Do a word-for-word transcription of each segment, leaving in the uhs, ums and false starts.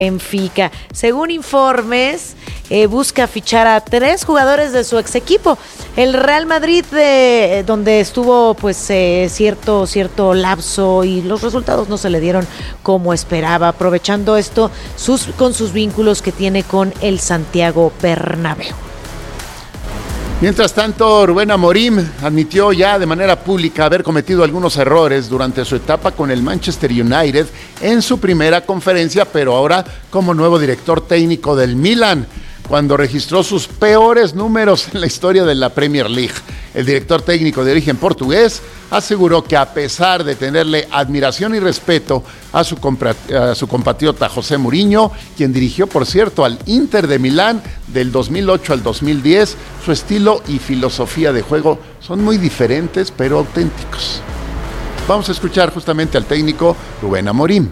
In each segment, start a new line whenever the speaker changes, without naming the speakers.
Benfica. Según informes, eh, busca fichar a tres jugadores de su ex equipo. El Real Madrid, de, donde estuvo pues eh, cierto, cierto lapso y los resultados no se le dieron como esperaba, aprovechando esto sus, con sus vínculos que tiene con el Santiago Bernabéu.
Mientras tanto, Rubén Amorim admitió ya de manera pública haber cometido algunos errores durante su etapa con el Manchester United en su primera conferencia, pero ahora como nuevo director técnico del Milan, cuando registró sus peores números en la historia de la Premier League. El director técnico de origen portugués aseguró que a pesar de tenerle admiración y respeto a su, compra- a su compatriota José Mourinho, quien dirigió, por cierto, al Inter de Milán del dos mil ocho al dos mil diez, su estilo y filosofía de juego son muy diferentes, pero auténticos. Vamos a escuchar justamente al técnico Rubén Amorim.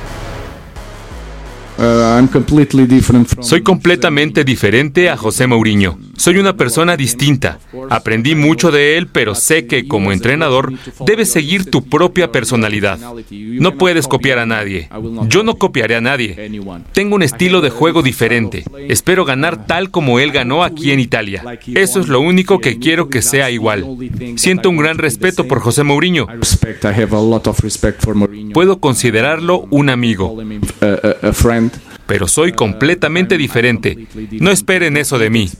Soy completamente diferente a José Mourinho. Soy una persona distinta. Aprendí mucho de él, pero sé que como entrenador debes seguir tu propia personalidad. No puedes copiar a nadie. Yo no copiaré a nadie. Tengo un estilo de juego diferente. Espero ganar tal como él ganó aquí en Italia. Eso es lo único que quiero que sea igual. Siento un gran respeto por José Mourinho. Puedo considerarlo un amigo. Pero soy completamente diferente. No esperen eso de mí.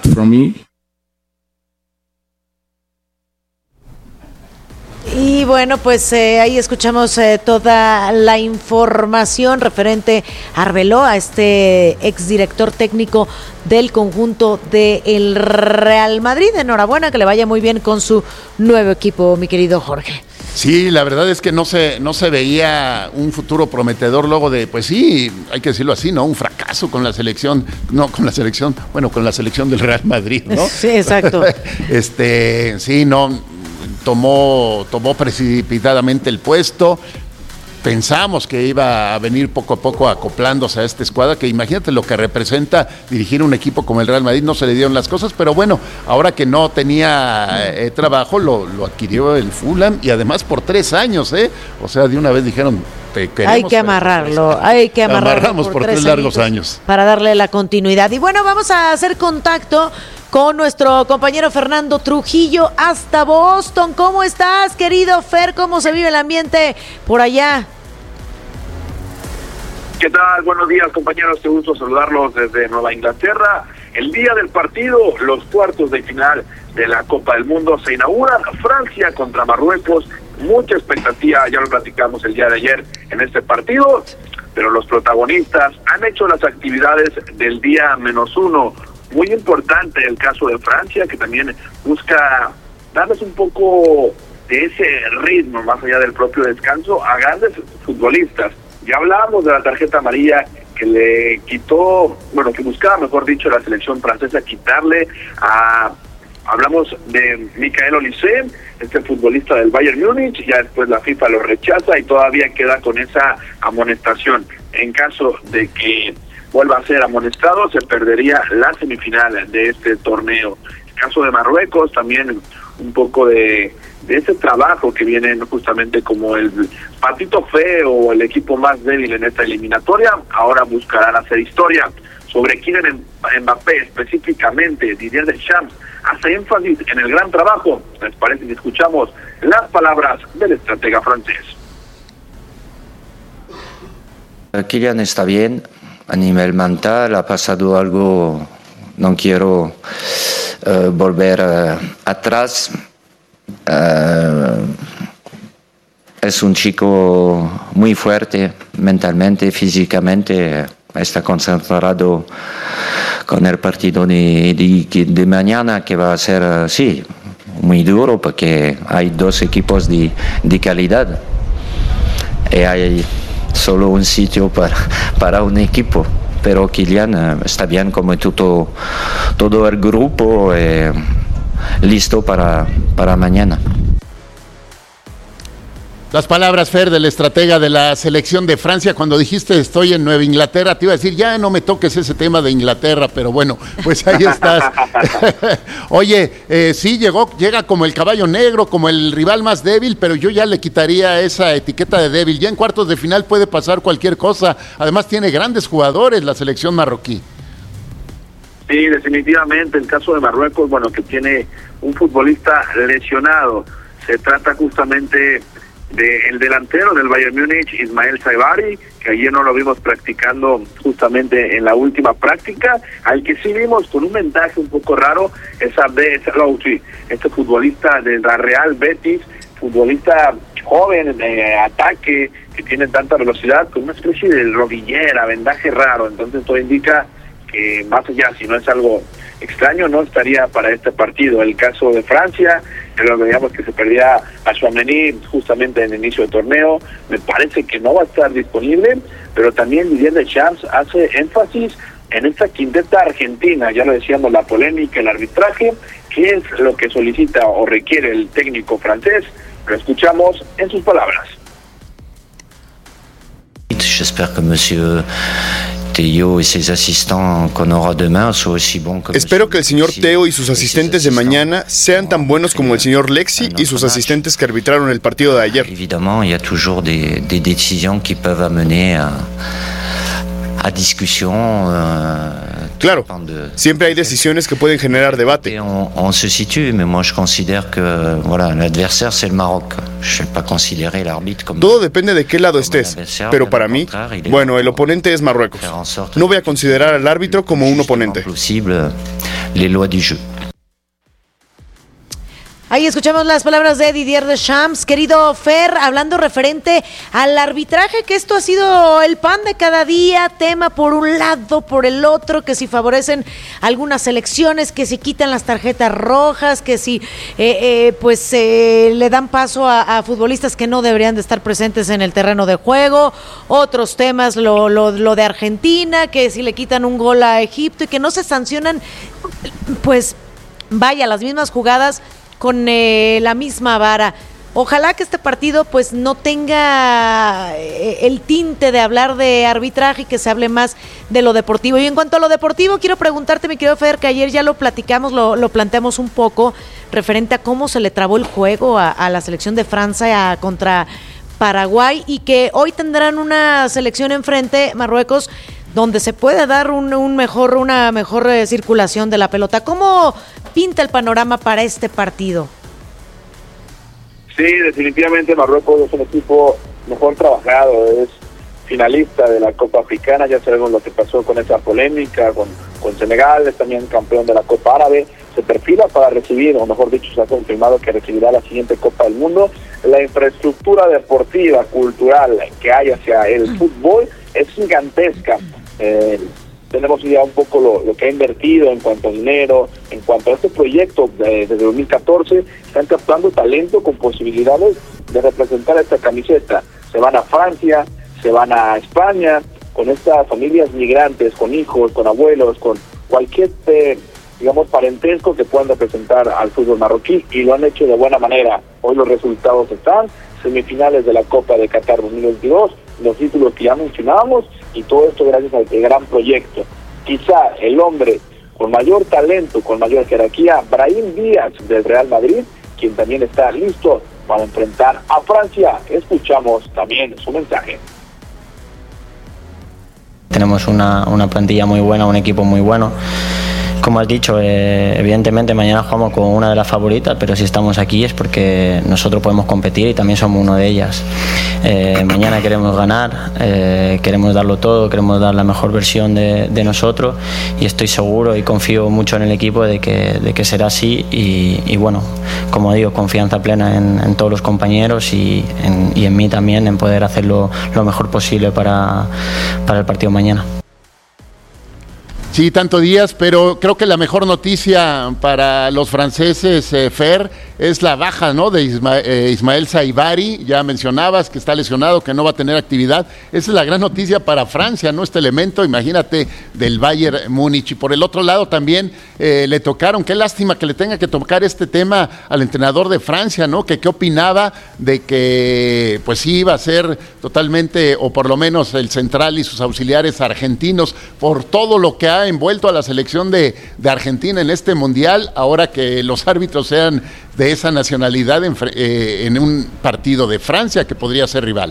Y bueno, pues eh, ahí escuchamos eh, toda la información referente a Arbeloa, este exdirector técnico del conjunto del Real Madrid. Enhorabuena, que le vaya muy bien con su nuevo equipo, mi querido Jorge.
Sí, la verdad es que no se, no se veía un futuro prometedor luego de, pues sí, hay que decirlo así, ¿no? Un fracaso con la selección, no, con la selección, bueno, con la selección del Real Madrid, ¿no?
Sí, exacto.
este, sí, no, tomó, tomó precipitadamente el puesto. Pensamos que iba a venir poco a poco acoplándose a esta escuadra, que imagínate lo que representa dirigir un equipo como el Real Madrid. No se le dieron las cosas, pero bueno, ahora que no tenía eh, trabajo, lo, lo adquirió el Fulham, y además por tres años, ¿eh? O sea, de una vez dijeron, te queremos.
Hay que amarrarlo, hay que amarrarlo.
Amarramos por, por tres, tres largos años.
Para darle la continuidad. Y bueno, vamos a hacer contacto con nuestro compañero Fernando Trujillo hasta Boston. ¿Cómo estás, querido Fer? ¿Cómo se vive el ambiente por allá?
¿Qué tal? Buenos días, compañeros. Qué gusto saludarlos desde Nueva Inglaterra. El día del partido, los cuartos de final de la Copa del Mundo se inauguran. Francia contra Marruecos. Mucha expectativa, ya lo platicamos el día de ayer en este partido, pero los protagonistas han hecho las actividades del día menos uno. Muy importante el caso de Francia, que también busca darles un poco de ese ritmo, más allá del propio descanso, a grandes futbolistas. Ya hablábamos de la tarjeta amarilla que le quitó, bueno, que buscaba, mejor dicho, la selección francesa quitarle a... Hablamos de Michael Olise, este futbolista del Bayern Múnich, ya después la FIFA lo rechaza y todavía queda con esa amonestación. En caso de que vuelva a ser amonestado, se perdería la semifinal de este torneo. El caso de Marruecos, también un poco de, de ese trabajo que viene justamente como el patito feo o el equipo más débil en esta eliminatoria, ahora buscarán hacer historia. Sobre Kylian Mbappé específicamente, Didier Deschamps hace énfasis en el gran trabajo. ¿Les parece si escuchamos las palabras del estratega francés?
Kylian está bien a nivel mental, ha pasado algo, no quiero uh, volver uh, atrás. Uh, es un chico muy fuerte mentalmente, físicamente. Está concentrado con el partido de, de, de mañana, que va a ser, sí, muy duro, porque hay dos equipos de, de calidad y hay solo un sitio para, para un equipo. Pero Kylian está bien, como todo, todo el grupo, eh, listo para, para mañana.
Las palabras, Fer, del estratega de la selección de Francia, cuando dijiste estoy en Nueva Inglaterra, te iba a decir, ya no me toques ese tema de Inglaterra, pero bueno, pues ahí estás. Oye, eh, sí, llegó, llega como el caballo negro, como el rival más débil, pero yo ya le quitaría esa etiqueta de débil. Ya en cuartos de final puede pasar cualquier cosa. Además tiene grandes jugadores la selección marroquí.
Sí, definitivamente, el caso de Marruecos, bueno, que tiene un futbolista lesionado. Se trata justamente del delantero del Bayern Múnich, Ismael Saibari, que ayer no lo vimos practicando justamente en la última práctica. Al que sí vimos con un mensaje un poco raro es Abdel Selaoui, este futbolista de la Real Betis, futbolista joven de ataque, que tiene tanta velocidad, con una especie de rodillera, vendaje raro. Entonces todo indica que más allá, si no es algo extraño, no estaría para este partido. El caso de Francia, lo veíamos que se perdía a Tchouaméni justamente en el inicio del torneo, me parece que no va a estar disponible, pero también Didier Deschamps hace énfasis en esta quinteta argentina. Ya lo decíamos, la polémica, el arbitraje, que es lo que solicita o requiere el técnico francés. Lo escuchamos en sus palabras.
J'espère que monsieur Teo y sus asistentes qu'on aura demain sont aussi bons que
Espero que el señor Teo y sus asistentes de mañana sean tan buenos como el señor Lexi y sus asistentes que arbitraron el partido de ayer.
Évidemment, il y a toujours des, des décisions qui peuvent amener à, à discussion. Euh,
Claro, siempre hay decisiones que pueden generar debate.
On, on se situe, mais moi je considère que voilà, l'adversaire c'est le Maroc. Je vais pas considérer l'arbitre comme.
Todo depende de qué lado estés, pero para mí, bueno, el oponente es Marruecos. No voy a considerar al árbitro como un oponente.
Posible, les lois du jeu.
Ahí escuchamos las palabras de Didier Deschamps. Querido Fer, hablando referente al arbitraje, que esto ha sido el pan de cada día, tema por un lado, por el otro, que si favorecen algunas selecciones, que si quitan las tarjetas rojas, que si eh, eh, pues eh, le dan paso a, a futbolistas que no deberían de estar presentes en el terreno de juego, otros temas, lo, lo, lo de Argentina, que si le quitan un gol a Egipto y que no se sancionan, pues vaya, las mismas jugadas con eh, la misma vara. Ojalá que este partido pues no tenga eh, el tinte de hablar de arbitraje y que se hable más de lo deportivo. Y en cuanto a lo deportivo, quiero preguntarte, mi querido Fer, que ayer ya lo platicamos, lo, lo planteamos un poco, referente a cómo se le trabó el juego a, a la selección de Francia a, contra Paraguay, y que hoy tendrán una selección enfrente, Marruecos, donde se puede dar un, un mejor, una mejor eh, circulación de la pelota. ¿Cómo pinta el panorama para este partido?
Sí, definitivamente Marruecos es un equipo mejor trabajado, es finalista de la Copa Africana, ya sabemos lo que pasó con esa polémica, con, con Senegal, es también campeón de la Copa Árabe, se perfila para recibir, o mejor dicho, se ha confirmado que recibirá la siguiente Copa del Mundo. La infraestructura deportiva, cultural que hay hacia el fútbol es gigantesca. Eh, tenemos ya un poco lo, lo que ha invertido en cuanto a dinero, en cuanto a este proyecto de, desde dos mil catorce, están captando talento con posibilidades de representar esta camiseta. Se van a Francia, se van a España, con estas familias migrantes, con hijos, con abuelos, con cualquier, eh, digamos, parentesco que puedan representar al fútbol marroquí, y lo han hecho de buena manera. Hoy los resultados están, semifinales de la Copa de Qatar dos mil veintidós, los títulos que ya mencionábamos, y todo esto gracias a este gran proyecto. Quizá el hombre con mayor talento, con mayor jerarquía, Brahim Díaz del Real Madrid, quien también está listo para enfrentar a Francia. Escuchamos también su mensaje.
Tenemos una, una plantilla muy buena, un equipo muy bueno. Como has dicho, eh, evidentemente mañana jugamos con una de las favoritas, pero si estamos aquí es porque nosotros podemos competir y también somos uno de ellas. Eh, mañana queremos ganar, eh, queremos darlo todo, queremos dar la mejor versión de, de nosotros, y estoy seguro y confío mucho en el equipo de que, de que será así, y, y bueno, como digo, confianza plena en, en todos los compañeros y en, y en mí también, en poder hacerlo lo mejor posible para, para el partido mañana.
Sí, tanto días, pero creo que la mejor noticia para los franceses, eh, Fer, es la baja, ¿no?, de Isma, eh, Ismael Saibari. Ya mencionabas que está lesionado, que no va a tener actividad. Esa es la gran noticia para Francia, ¿no?, este elemento, imagínate, del Bayern Múnich. Y por el otro lado también eh, le tocaron, qué lástima que le tenga que tocar este tema al entrenador de Francia, ¿no?, que qué opinaba de que pues sí iba a ser totalmente, o por lo menos el central y sus auxiliares argentinos, por todo lo que ha envuelto a la selección de, de Argentina en este mundial, ahora que los árbitros sean de esa nacionalidad en, eh, en un partido de Francia que podría ser rival.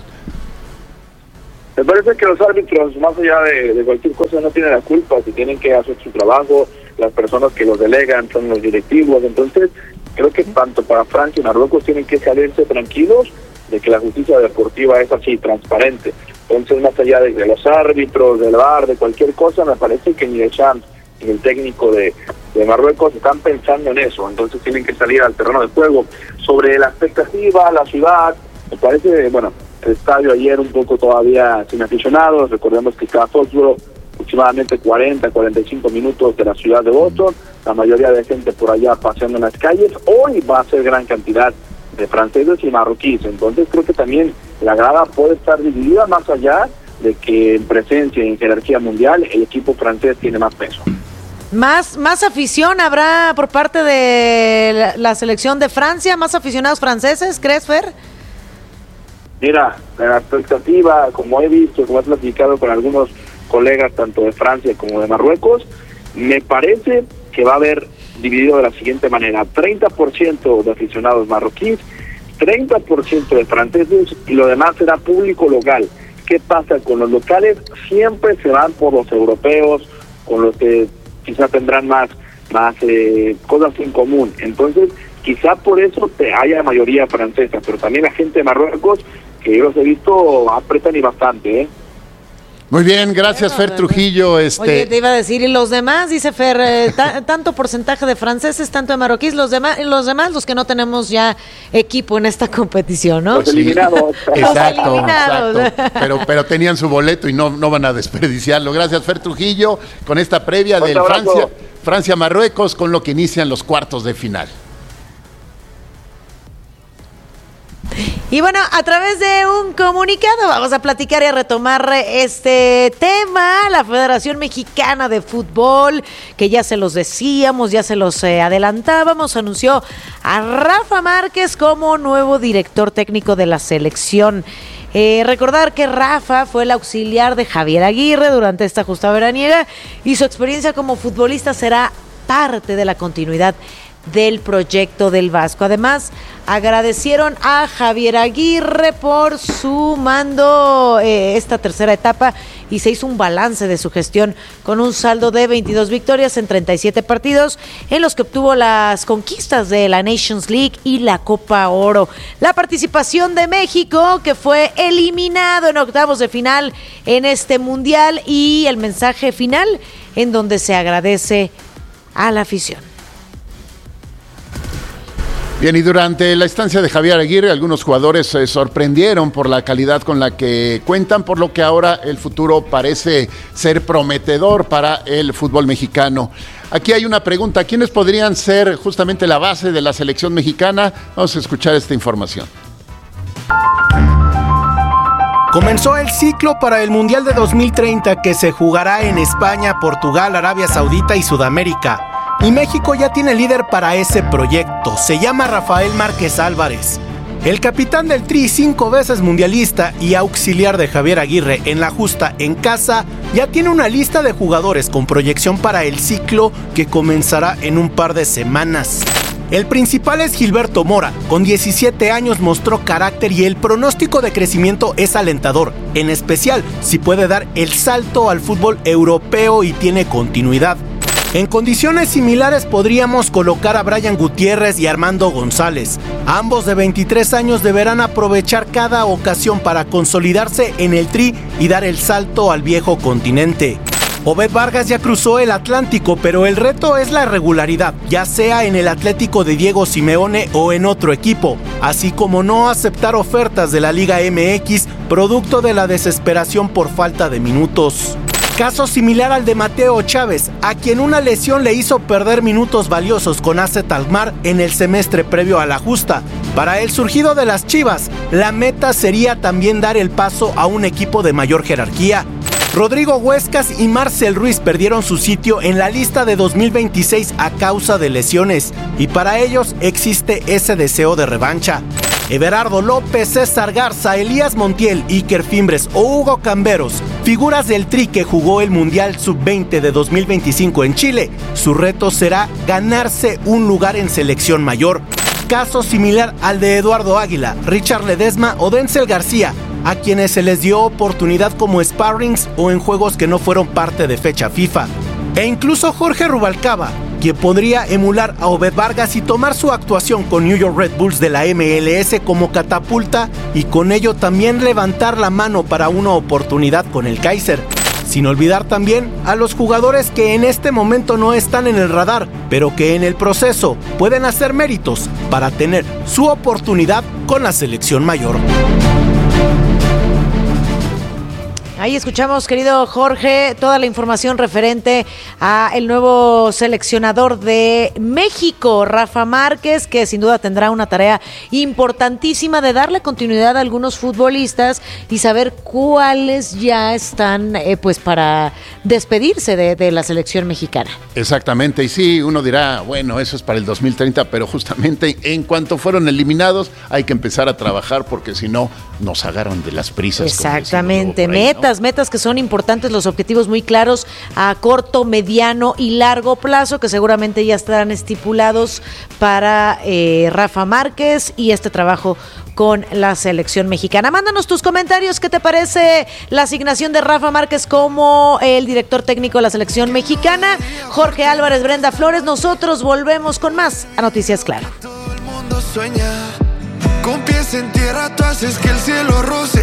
Me parece que los árbitros, más allá de, de cualquier cosa, no tienen la culpa, si tienen que hacer su trabajo, las personas que los delegan son los directivos. Entonces creo que tanto para Francia y Marruecos tienen que salirse tranquilos de que la justicia deportiva es así, transparente. Entonces, más allá de, de los árbitros, del V A R, de cualquier cosa, me parece que ni Deschamps ni el técnico de, de Marruecos están pensando en eso. Entonces tienen que salir al terreno de juego. Sobre la expectativa, la ciudad, me parece, bueno, el estadio ayer un poco todavía sin aficionados. Recordemos que cada Foxborough aproximadamente cuarenta, cuarenta y cinco minutos de la ciudad de Boston, la mayoría de gente por allá paseando en las calles. Hoy va a ser gran cantidad de franceses y marroquíes, entonces creo que también la grada puede estar dividida, más allá de que en presencia y en jerarquía mundial el equipo francés tiene más peso.
Más, más afición habrá por parte de la, la selección de Francia, más aficionados franceses, ¿crees, Fer?
Mira, la expectativa, como he visto, como he platicado con algunos colegas tanto de Francia como de Marruecos, me parece que va a haber dividido de la siguiente manera: treinta por ciento de aficionados marroquíes, treinta por ciento de franceses y lo demás será público local. ¿Qué pasa con los locales? Siempre se van por los europeos, con los que quizá tendrán más, más eh, cosas en común. Entonces, quizá por eso te haya mayoría francesa, pero también la gente de Marruecos, que yo los he visto, apretan y bastante, ¿eh?
Muy bien, gracias, bueno, Fer Trujillo. Este...
Oye, te iba a decir, y los demás, dice Fer, eh, ta, tanto porcentaje de franceses, tanto de marroquíes, los demás, los demás, los que no tenemos ya equipo en esta competición, ¿no?
Los eliminados.
Sí. Exacto, los eliminados. Exacto. Pero, pero tenían su boleto y no, no van a desperdiciarlo. Gracias, Fer Trujillo, con esta previa del Francia, Francia-Marruecos, con lo que inician los cuartos de final.
Y bueno, a través de un comunicado vamos a platicar y a retomar este tema. La Federación Mexicana de Fútbol, que ya se los decíamos, ya se los eh, adelantábamos, anunció a Rafa Márquez como nuevo director técnico de la selección. Eh, recordar que Rafa fue el auxiliar de Javier Aguirre durante esta justa veraniega y su experiencia como futbolista será parte de la continuidad del proyecto del Vasco. Además, agradecieron a Javier Aguirre por su mando eh, esta tercera etapa y se hizo un balance de su gestión con un saldo de veintidós victorias en treinta y siete partidos en los que obtuvo las conquistas de la Nations League y la Copa Oro. La participación de México, que fue eliminado en octavos de final en este mundial, y el mensaje final en donde se agradece a la afición.
Bien, y durante la estancia de Javier Aguirre, algunos jugadores se sorprendieron por la calidad con la que cuentan, por lo que ahora el futuro parece ser prometedor para el fútbol mexicano. Aquí hay una pregunta: ¿quiénes podrían ser justamente la base de la selección mexicana? Vamos a escuchar esta información.
Comenzó el ciclo para el Mundial de dos mil treinta, que se jugará en España, Portugal, Arabia Saudita y Sudamérica. Y México ya tiene líder para ese proyecto, se llama Rafael Márquez Álvarez. El capitán del Tri, cinco veces mundialista y auxiliar de Javier Aguirre en la justa en casa, ya tiene una lista de jugadores con proyección para el ciclo que comenzará en un par de semanas. El principal es Gilberto Mora, con diecisiete años mostró carácter y el pronóstico de crecimiento es alentador, en especial si puede dar el salto al fútbol europeo y tiene continuidad. En condiciones similares podríamos colocar a Brian Gutiérrez y Armando González. Ambos de veintitrés años deberán aprovechar cada ocasión para consolidarse en el Tri y dar el salto al viejo continente. Obed Vargas ya cruzó el Atlántico, pero el reto es la regularidad, ya sea en el Atlético de Diego Simeone o en otro equipo, así como no aceptar ofertas de la Liga M X, producto de la desesperación por falta de minutos. Caso similar al de Mateo Chávez, a quien una lesión le hizo perder minutos valiosos con A Z Alkmaar en el semestre previo a la justa. Para el surgido de las Chivas, la meta sería también dar el paso a un equipo de mayor jerarquía. Rodrigo Huescas y Marcel Ruiz perdieron su sitio en la lista de dos mil veintiséis a causa de lesiones, y para ellos existe ese deseo de revancha. Everardo López, César Garza, Elías Montiel, Iker Fimbres o Hugo Camberos, figuras del Tri que jugó el Mundial sub veinte de dos mil veinticinco en Chile. Su reto será ganarse un lugar en selección mayor. Caso similar al de Eduardo Águila, Richard Ledesma o Denzel García, a quienes se les dio oportunidad como sparrings o en juegos que no fueron parte de fecha FIFA. E incluso Jorge Rubalcaba, quien podría emular a Obed Vargas y tomar su actuación con New York Red Bulls de la M L S como catapulta, y con ello también levantar la mano para una oportunidad con el Kaiser. Sin olvidar también a los jugadores que en este momento no están en el radar, pero que en el proceso pueden hacer méritos para tener su oportunidad con la selección mayor.
Ahí escuchamos, querido Jorge, toda la información referente a el nuevo seleccionador de México, Rafa Márquez, que sin duda tendrá una tarea importantísima de darle continuidad a algunos futbolistas y saber cuáles ya están eh, pues para despedirse de, de la selección mexicana.
Exactamente, y sí, uno dirá, bueno, eso es para el dos mil treinta, pero justamente en cuanto fueron eliminados hay que empezar a trabajar, porque si no nos agarran de las prisas.
Exactamente, metas, ¿no? metas que son importantes, los objetivos muy claros a corto, mediano y largo plazo, que seguramente ya estarán estipulados para eh, Rafa Márquez y este trabajo con la selección mexicana. Mándanos tus comentarios, ¿qué te parece la asignación de Rafa Márquez como el director técnico de la selección mexicana? Jorge Álvarez, Brenda Flores, nosotros volvemos con más a Noticias Claro.
Todo el mundo sueña, con pies en tierra tú haces que el cielo roce.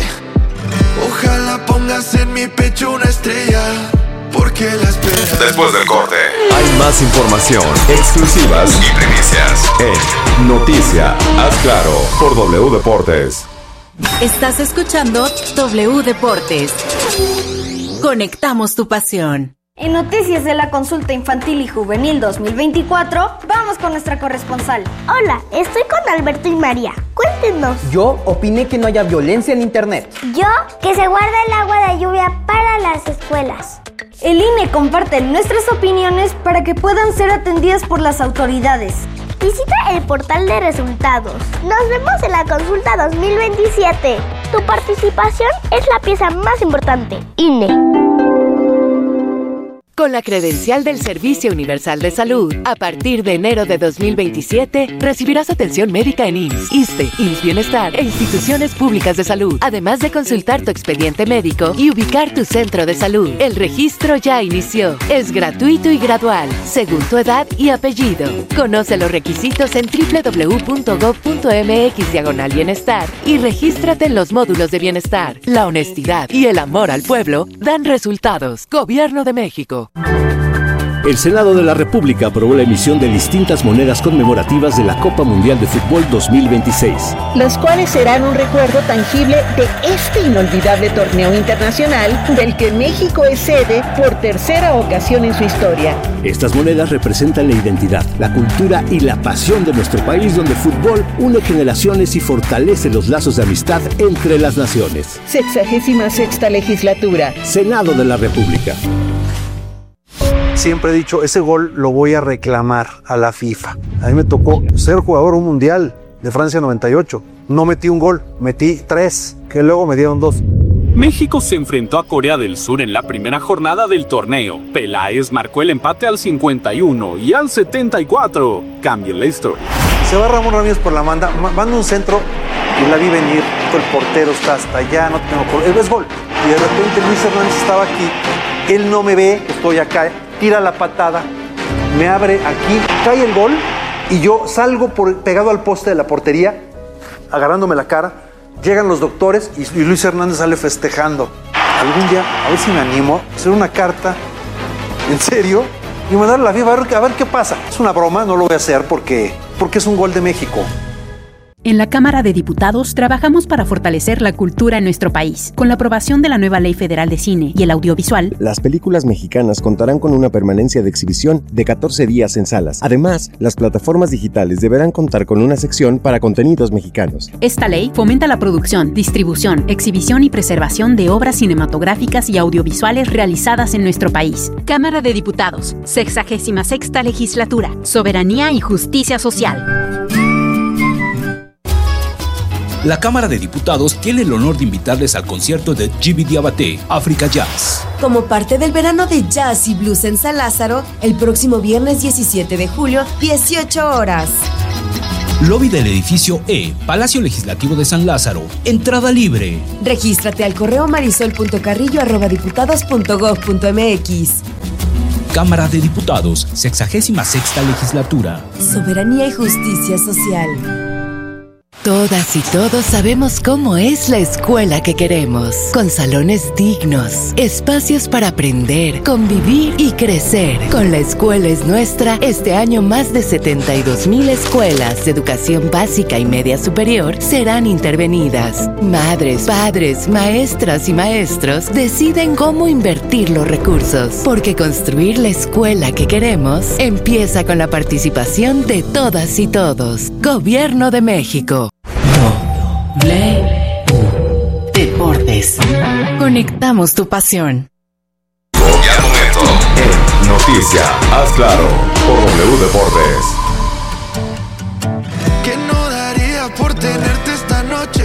Ojalá pongas en mi pecho una estrella, porque la esperanza...
Después del corte, hay más información, exclusivas y primicias en Noticia Haz Claro por W Deportes.
Estás escuchando W Deportes. Conectamos tu pasión.
En Noticias de la Consulta Infantil y Juvenil dos mil veinticuatro, vamos con nuestra corresponsal.
Hola, estoy con Alberto y María. Cuéntenos.
Yo opiné que no haya violencia en internet.
Yo, que se guarda el agua de lluvia para las escuelas.
El I N E comparte nuestras opiniones para que puedan ser atendidas por las autoridades.
Visita el portal de resultados. Nos vemos en la consulta dos mil veintisiete. Tu participación es la pieza más importante. I N E.
Con la credencial del Servicio Universal de Salud, a partir de enero de dos mil veintisiete, recibirás atención médica en I M S S, ISSSTE, I M S S Bienestar e instituciones públicas de salud, además de consultar tu expediente médico y ubicar tu centro de salud. El registro ya inició. Es gratuito y gradual, según tu edad y apellido. Conoce los requisitos en doble u doble u doble u punto gob punto eme equis diagonal bienestar y regístrate en los módulos de bienestar. La honestidad y el amor al pueblo dan resultados. Gobierno de México.
El Senado de la República aprobó la emisión de distintas monedas conmemorativas de la Copa Mundial de Fútbol dos mil veintiséis.
Las cuales serán un recuerdo tangible de este inolvidable torneo internacional del que México es sede por tercera ocasión en su historia.
Estas monedas representan la identidad, la cultura y la pasión de nuestro país, donde el fútbol une generaciones y fortalece los lazos de amistad entre las naciones.
Sexagésima sexta legislatura.
Senado de la República.
Siempre he dicho, ese gol lo voy a reclamar a la FIFA. A mí me tocó ser jugador un mundial de Francia noventa y ocho. No metí un gol, metí tres, que luego me dieron dos.
México se enfrentó a Corea del Sur en la primera jornada del torneo. Peláez marcó el empate al cincuenta y uno y al setenta y cuatro. Cambia la historia.
Se va Ramón Ramírez por la banda, manda un centro y la vi venir. El portero está hasta allá, no tengo por... Es gol. Y de repente Luis Hernández estaba aquí. Él no me ve, estoy acá. Tira la patada, me abre aquí, cae el gol y yo salgo por, pegado al poste de la portería, agarrándome la cara. Llegan los doctores y, y Luis Hernández sale festejando. Algún día, a ver si me animo, a hacer una carta, en serio, y mandarle a la FIFA a ver, a ver qué pasa. Es una broma, no lo voy a hacer porque, porque es un gol de México.
En la Cámara de Diputados trabajamos para fortalecer la cultura en nuestro país. Con la aprobación de la nueva Ley Federal de Cine y el Audiovisual,
las películas mexicanas contarán con una permanencia de exhibición de catorce días en salas. Además, las plataformas digitales deberán contar con una sección para contenidos mexicanos.
Esta ley fomenta la producción, distribución, exhibición y preservación de obras cinematográficas y audiovisuales realizadas en nuestro país. Cámara de Diputados, sexagésima sexta Legislatura, Soberanía y Justicia Social.
La Cámara de Diputados tiene el honor de invitarles al concierto de Djiby Diabaté, Africa Jazz.
Como parte del verano de jazz y blues en San Lázaro, el próximo viernes diecisiete de julio, dieciocho horas.
Lobby del edificio E, Palacio Legislativo de San Lázaro. Entrada libre.
Regístrate al correo marisol punto carrillo arroba diputados punto gob punto mx.
Cámara de Diputados, sexagésima sexta Legislatura.
Soberanía y Justicia Social.
Todas y todos sabemos cómo es la escuela que queremos, con salones dignos, espacios para aprender, convivir y crecer. Con La Escuela es Nuestra, este año más de setenta y dos mil escuelas de educación básica y media superior serán intervenidas. Madres, padres, maestras y maestros deciden cómo invertir los recursos, porque construir la escuela que queremos empieza con la participación de todas y todos. Gobierno de México. Play Deportes. Conectamos tu pasión.
Ya momento. En Noticia, haz claro, por W Deportes.
Que no daría por tenerte esta noche,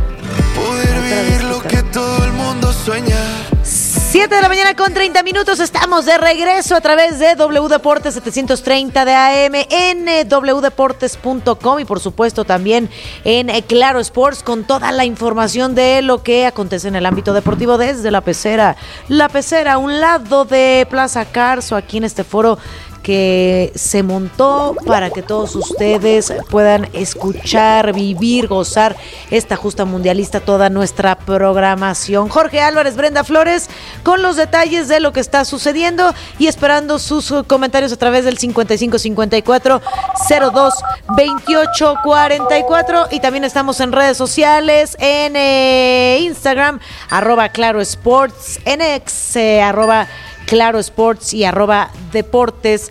poder vivir lo que todo el mundo sueña.
siete de la mañana con treinta minutos, estamos de regreso a través de W Deportes setecientos treinta de A M en w deportes punto com y por supuesto también en Claro Sports con toda la información de lo que acontece en el ámbito deportivo desde la pecera. La pecera a un lado de Plaza Carso, aquí en este foro que se montó para que todos ustedes puedan escuchar, vivir, gozar esta justa mundialista, toda nuestra programación. Jorge Álvarez, Brenda Flores, con los detalles de lo que está sucediendo y esperando sus comentarios a través del cincuenta y cinco cincuenta y cuatro cero dos veintiocho cuarenta y cuatro y también estamos en redes sociales, en eh, Instagram, arroba Claro Sports, en X, eh, arroba Claro Sports y arroba Deportes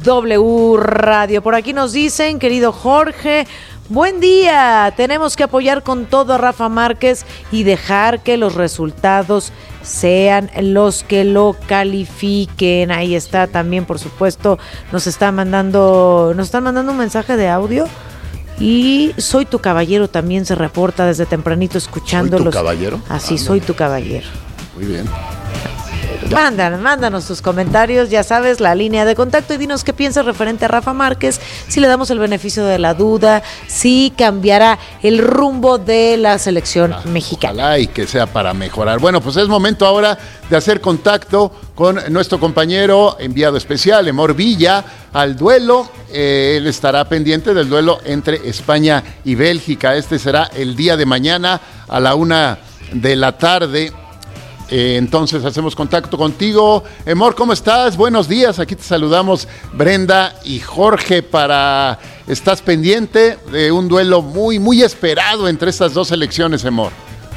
W Radio. Por aquí nos dicen, querido Jorge, buen día, tenemos que apoyar con todo a Rafa Márquez y dejar que los resultados sean los que lo califiquen. Ahí está también, por supuesto, nos está mandando, nos están mandando un mensaje de audio. Y Soy Tu Caballero también se reporta desde tempranito escuchándolos.
¿Soy Tu Caballero?
Así,
ah,
Soy Tu Caballero.
Muy bien.
Mándanos, mándanos tus comentarios, ya sabes, la línea de contacto y dinos qué piensas referente a Rafa Márquez, si le damos el beneficio de la duda, si cambiará el rumbo de la selección ah, mexicana.
Ojalá y que sea para mejorar. Bueno, pues es momento ahora de hacer contacto con nuestro compañero enviado especial, Emor Villa, al duelo. Eh, él estará pendiente del duelo entre España y Bélgica. Este será el día de mañana a la una de la tarde. Eh, entonces hacemos contacto contigo. Emor, ¿cómo estás? Buenos días, aquí te saludamos Brenda y Jorge para... Estás pendiente de un duelo muy, muy esperado entre estas dos selecciones, Emor.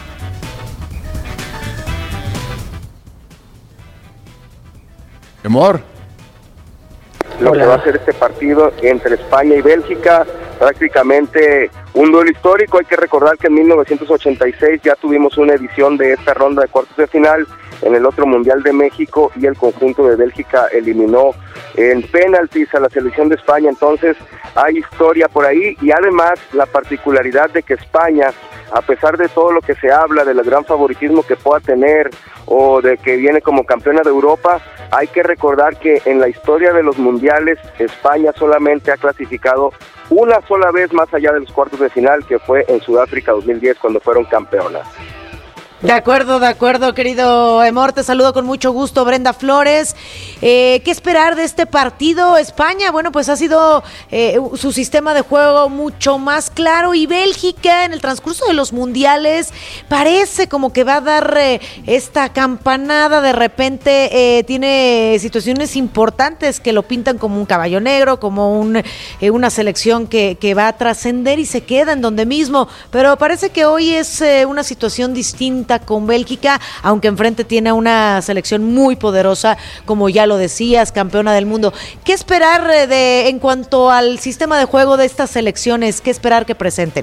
Emor.
Lo que va a ser este partido entre España y Bélgica, prácticamente un duelo histórico. Hay que recordar que en mil novecientos ochenta y seis ya tuvimos una edición de esta ronda de cuartos de final en el otro Mundial de México y el conjunto de Bélgica eliminó en penaltis a la selección de España. Entonces hay historia por ahí y además la particularidad de que España, a pesar de todo lo que se habla del gran favoritismo que pueda tener o de que viene como campeona de Europa, hay que recordar que en la historia de los mundiales España solamente ha clasificado una sola vez más allá de los cuartos de final, que fue en Sudáfrica dos mil diez cuando fueron campeonas.
De acuerdo, de acuerdo, querido Emor, te saludo con mucho gusto, Brenda Flores. Eh, ¿Qué esperar de este partido? España, bueno, pues ha sido eh, su sistema de juego mucho más claro, y Bélgica en el transcurso de los mundiales parece como que va a dar eh, esta campanada, de repente eh, tiene situaciones importantes que lo pintan como un caballo negro, como un, eh, una selección que, que va a trascender y se queda en donde mismo, pero parece que hoy es eh, una situación distinta con Bélgica, aunque enfrente tiene una selección muy poderosa, como ya lo decías, campeona del mundo. ¿Qué esperar de en cuanto al sistema de juego de estas selecciones? ¿Qué esperar que presenten?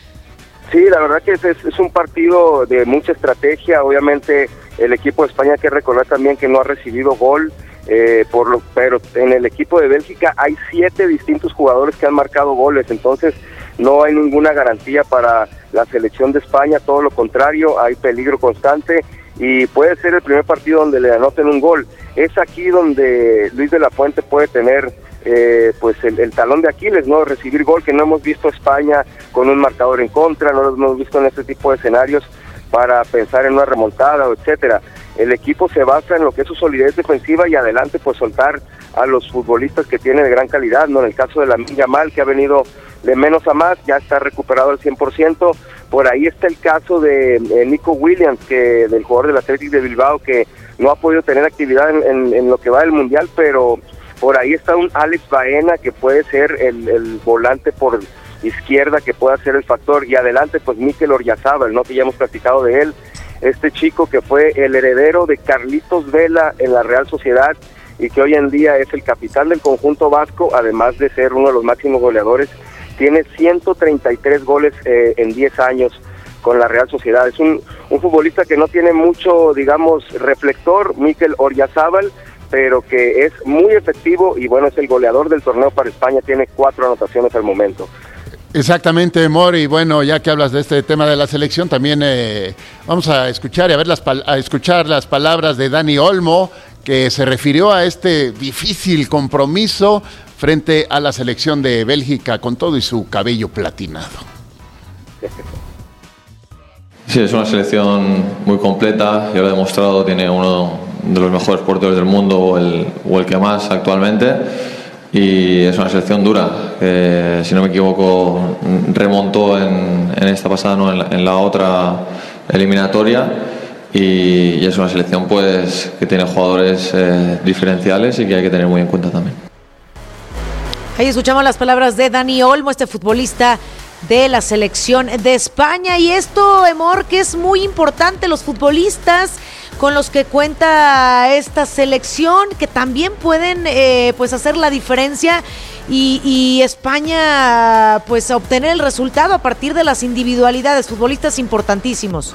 Sí, la verdad que es, es, es un partido de mucha estrategia. Obviamente el equipo de España, hay que recordar también que no ha recibido gol, eh, por lo, pero en el equipo de Bélgica hay siete distintos jugadores que han marcado goles, entonces no hay ninguna garantía para la selección de España, todo lo contrario, hay peligro constante y puede ser el primer partido donde le anoten un gol. Es aquí donde Luis de la Fuente puede tener eh, pues el, el talón de Aquiles, ¿no? Recibir gol, que no hemos visto a España con un marcador en contra, no lo hemos visto en este tipo de escenarios para pensar en una remontada, etcétera. El equipo se basa en lo que es su solidez defensiva y adelante pues soltar a los futbolistas que tienen de gran calidad, ¿no? En el caso de Lamine Yamal, que ha venido de menos a más, ya está recuperado al cien por ciento. Por ahí está el caso de eh, Nico Williams, que del jugador del Athletic de Bilbao, que no ha podido tener actividad en, en, en lo que va del Mundial, pero por ahí está un Alex Baena, que puede ser el, el volante por izquierda, que pueda ser el factor, y adelante pues Mikel Oyarzabal, ¿no? Que ya hemos platicado de él, este chico que fue el heredero de Carlitos Vela en la Real Sociedad y que hoy en día es el capitán del conjunto vasco, además de ser uno de los máximos goleadores. Tiene ciento treinta y tres goles eh, en diez años con la Real Sociedad. Es un, un futbolista que no tiene mucho, digamos, reflector, Mikel Oyarzabal, pero que es muy efectivo y bueno, es el goleador del torneo para España, tiene cuatro anotaciones al momento.
Exactamente, Mori. Y bueno, ya que hablas de este tema de la selección, también eh, vamos a escuchar y a ver las pal- a escuchar las palabras de Dani Olmo, que se refirió a este difícil compromiso frente a la selección de Bélgica con todo y su cabello platinado.
Sí, es una selección muy completa, ya lo ha demostrado, tiene uno de los mejores porteros del mundo o el, o el que más actualmente, y es una selección dura, que si no me equivoco remontó en, en esta pasada, no, en, la, en la otra eliminatoria, y, y es una selección pues que tiene jugadores eh, diferenciales y que hay que tener muy en cuenta también.
Ahí escuchamos las palabras de Dani Olmo, este futbolista de la selección de España. Y esto, Emor, que es muy importante, los futbolistas con los que cuenta esta selección, que también pueden eh, pues hacer la diferencia y, y España pues obtener el resultado a partir de las individualidades, futbolistas importantísimos.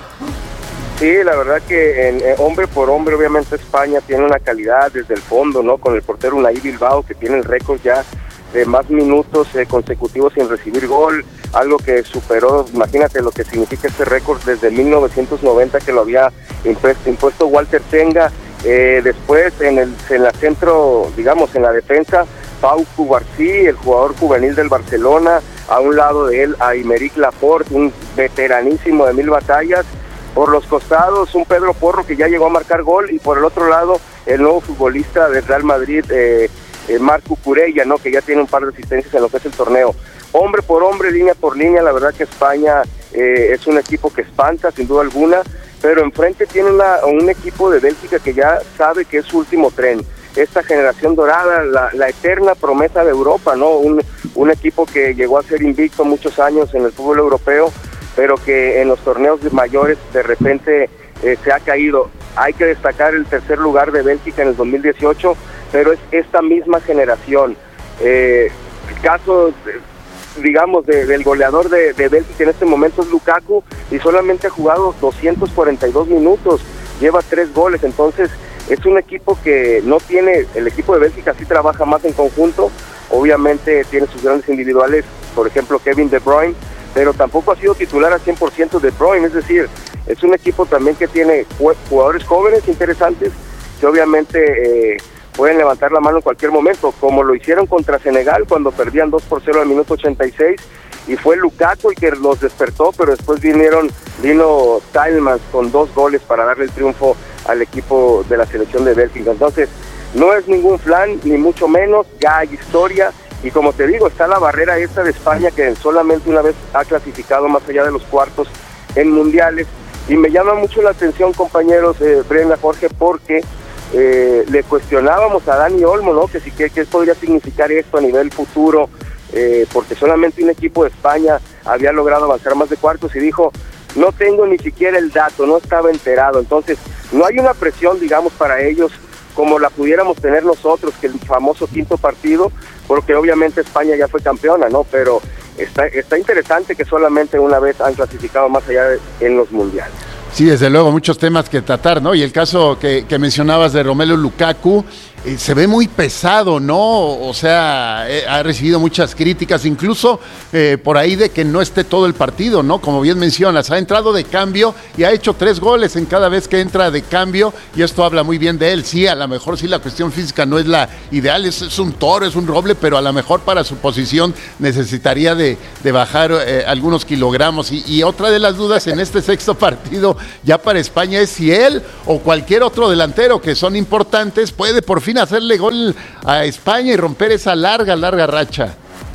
Sí, la verdad que en, eh, hombre por hombre, obviamente España tiene una calidad desde el fondo, ¿no? Con el portero Unai Bilbao, que tiene el récord ya de más minutos eh, consecutivos sin recibir gol, algo que superó, imagínate lo que significa este récord desde mil novecientos noventa, que lo había impuesto, impuesto Walter Tenga. Eh, después en el en la centro, digamos en la defensa, Pau Cubarsí, el jugador juvenil del Barcelona, a un lado de él a Aymeric Laporte, un veteranísimo de mil batallas. Por los costados, un Pedro Porro que ya llegó a marcar gol, y por el otro lado, el nuevo futbolista del Real Madrid, eh, eh, Marco Curella, ¿no? Que ya tiene un par de asistencias en lo que es el torneo. Hombre por hombre, línea por línea, la verdad que España eh, es un equipo que espanta, sin duda alguna, pero enfrente tiene una, un equipo de Bélgica que ya sabe que es su último tren. Esta generación dorada, la, la eterna promesa de Europa, ¿no? Un, un equipo que llegó a ser invicto muchos años en el fútbol europeo, pero que en los torneos mayores de repente eh, se ha caído. Hay que destacar el tercer lugar de Bélgica en el dos mil dieciocho, pero es esta misma generación. Eh, el caso, digamos, de, del goleador de, de Bélgica en este momento es Lukaku, y solamente ha jugado doscientos cuarenta y dos minutos, lleva tres goles, entonces es un equipo que no tiene, el equipo de Bélgica sí trabaja más en conjunto, obviamente tiene sus grandes individuales, por ejemplo Kevin De Bruyne, pero tampoco ha sido titular al cien por ciento De Bruyne, es decir, es un equipo también que tiene jugadores jóvenes interesantes que obviamente eh, pueden levantar la mano en cualquier momento, como lo hicieron contra Senegal cuando perdían dos por cero al minuto ochenta y seis, y fue Lukaku el que los despertó, pero después vinieron, vino Tielemans con dos goles para darle el triunfo al equipo de la selección de Bélgica. Entonces, no es ningún flan, ni mucho menos, ya hay historia, y como te digo, está la barrera esta de España, que solamente una vez ha clasificado más allá de los cuartos en mundiales, y me llama mucho la atención, compañeros, eh, Brenda, Jorge, porque eh, le cuestionábamos a Dani Olmo, ¿no?, que si que, que podría significar esto a nivel futuro, eh, porque solamente un equipo de España había logrado avanzar más de cuartos, y dijo, no tengo ni siquiera el dato, no estaba enterado. Entonces, no hay una presión, digamos, para ellos como la pudiéramos tener nosotros, que el famoso quinto partido, porque obviamente España ya fue campeona, ¿no? Pero está, está interesante que solamente una vez han clasificado más allá de, en los mundiales.
Sí, desde luego, muchos temas que tratar, ¿no? Y el caso que, que mencionabas de Romelu Lukaku, eh, se ve muy pesado, ¿no? O sea, eh, ha recibido muchas críticas, incluso eh, por ahí de que no esté todo el partido, ¿no? Como bien mencionas, ha entrado de cambio y ha hecho tres goles en cada vez que entra de cambio, y esto habla muy bien de él. Sí, a lo mejor sí la cuestión física no es la ideal, es, es un toro, es un roble, pero a lo mejor para su posición necesitaría de, de bajar eh, algunos kilogramos. Y, y otra de las dudas en este sexto partido ya para España es si él o cualquier otro delantero, que son importantes, puede por fin hacerle gol a España y romper esa larga, larga racha.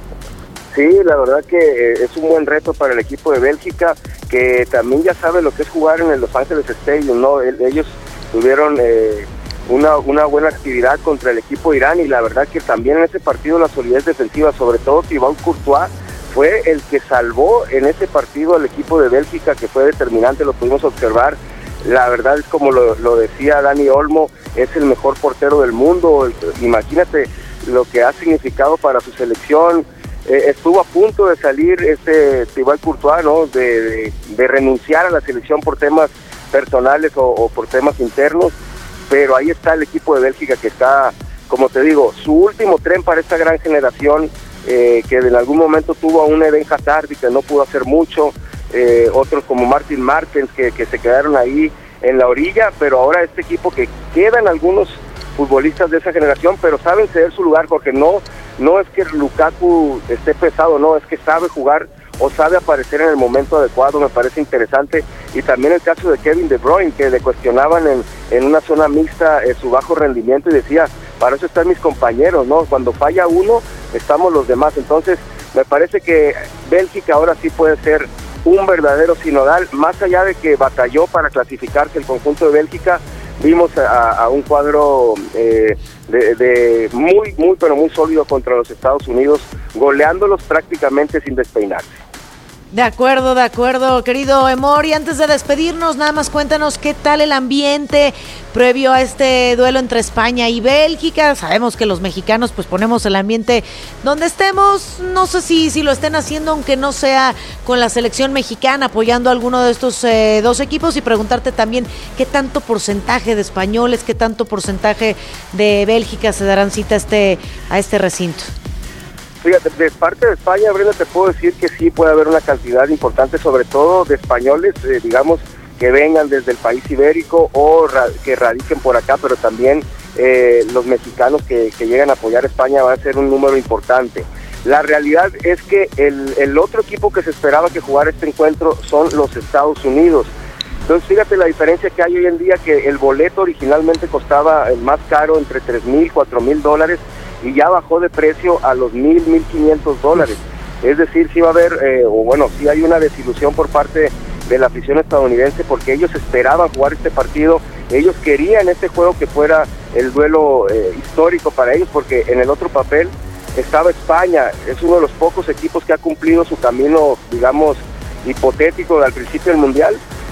Sí, la verdad que eh, es un buen reto para el equipo de Bélgica, que también ya sabe lo que es jugar en el Los Ángeles Stadium, ¿no? El, ellos tuvieron eh, una, una buena actividad contra el equipo de Irán, y la verdad que también en ese partido la solidez defensiva, sobre todo Thibaut Courtois, fue el que salvó en ese partido al equipo de Bélgica, que fue determinante, lo pudimos observar. La verdad es como lo, lo decía Dani Olmo, es el mejor portero del mundo. Imagínate lo que ha significado para su selección. Eh, estuvo a punto de salir este Thibaut Courtois, ¿no?, de, de, de renunciar a la selección por temas personales o, o por temas internos, pero ahí está el equipo de Bélgica, que está, como te digo, su último tren para esta gran generación, eh, que en algún momento tuvo a un Eden Hazard y que no pudo hacer mucho, eh, otros como Martin Martens que, que se quedaron ahí en la orilla, pero ahora este equipo, que quedan algunos futbolistas de esa generación, pero saben ceder su lugar, porque no, no es que Lukaku esté pesado, no, es que sabe jugar o sabe aparecer en el momento adecuado. Me parece interesante. Y también el caso de Kevin De Bruyne, que le cuestionaban en, en una zona mixta eh, su bajo rendimiento, y decía, para eso están mis compañeros, ¿no? Cuando falla uno, estamos los demás. Entonces, me parece que Bélgica ahora sí puede ser un verdadero sinodal, más allá de que batalló para clasificarse el conjunto de Bélgica. Vimos a, a un cuadro eh, de, de muy, muy, pero muy sólido contra los Estados Unidos, goleándolos prácticamente sin despeinarse.
De acuerdo, de acuerdo, querido Emory. Antes de despedirnos, nada más cuéntanos qué tal el ambiente previo a este duelo entre España y Bélgica. Sabemos que los mexicanos pues ponemos el ambiente donde estemos. No sé si, si lo estén haciendo, aunque no sea con la selección mexicana, apoyando a alguno de estos eh, dos equipos, y preguntarte también qué tanto porcentaje de españoles, qué tanto porcentaje de Bélgica se darán cita a este, a este recinto.
Fíjate, de parte de España, Brenda, te puedo decir que sí puede haber una cantidad importante, sobre todo de españoles, eh, digamos, que vengan desde el país ibérico o ra- que radiquen por acá, pero también eh, los mexicanos que, que llegan a apoyar a España va a ser un número importante. La realidad es que el, el otro equipo que se esperaba que jugara este encuentro son los Estados Unidos. Entonces, fíjate la diferencia que hay hoy en día, que el boleto originalmente costaba el más caro entre tres mil, cuatro mil dólares, y ya bajó de precio a los mil, mil quinientos dólares. Es decir, sí va a haber, eh, o bueno, sí hay una desilusión por parte de la afición estadounidense, porque ellos esperaban jugar este partido, ellos querían este juego que fuera el duelo eh, histórico para ellos, porque en el otro papel estaba España, es uno de los pocos equipos que ha cumplido su camino, digamos, hipotético al principio del Mundial,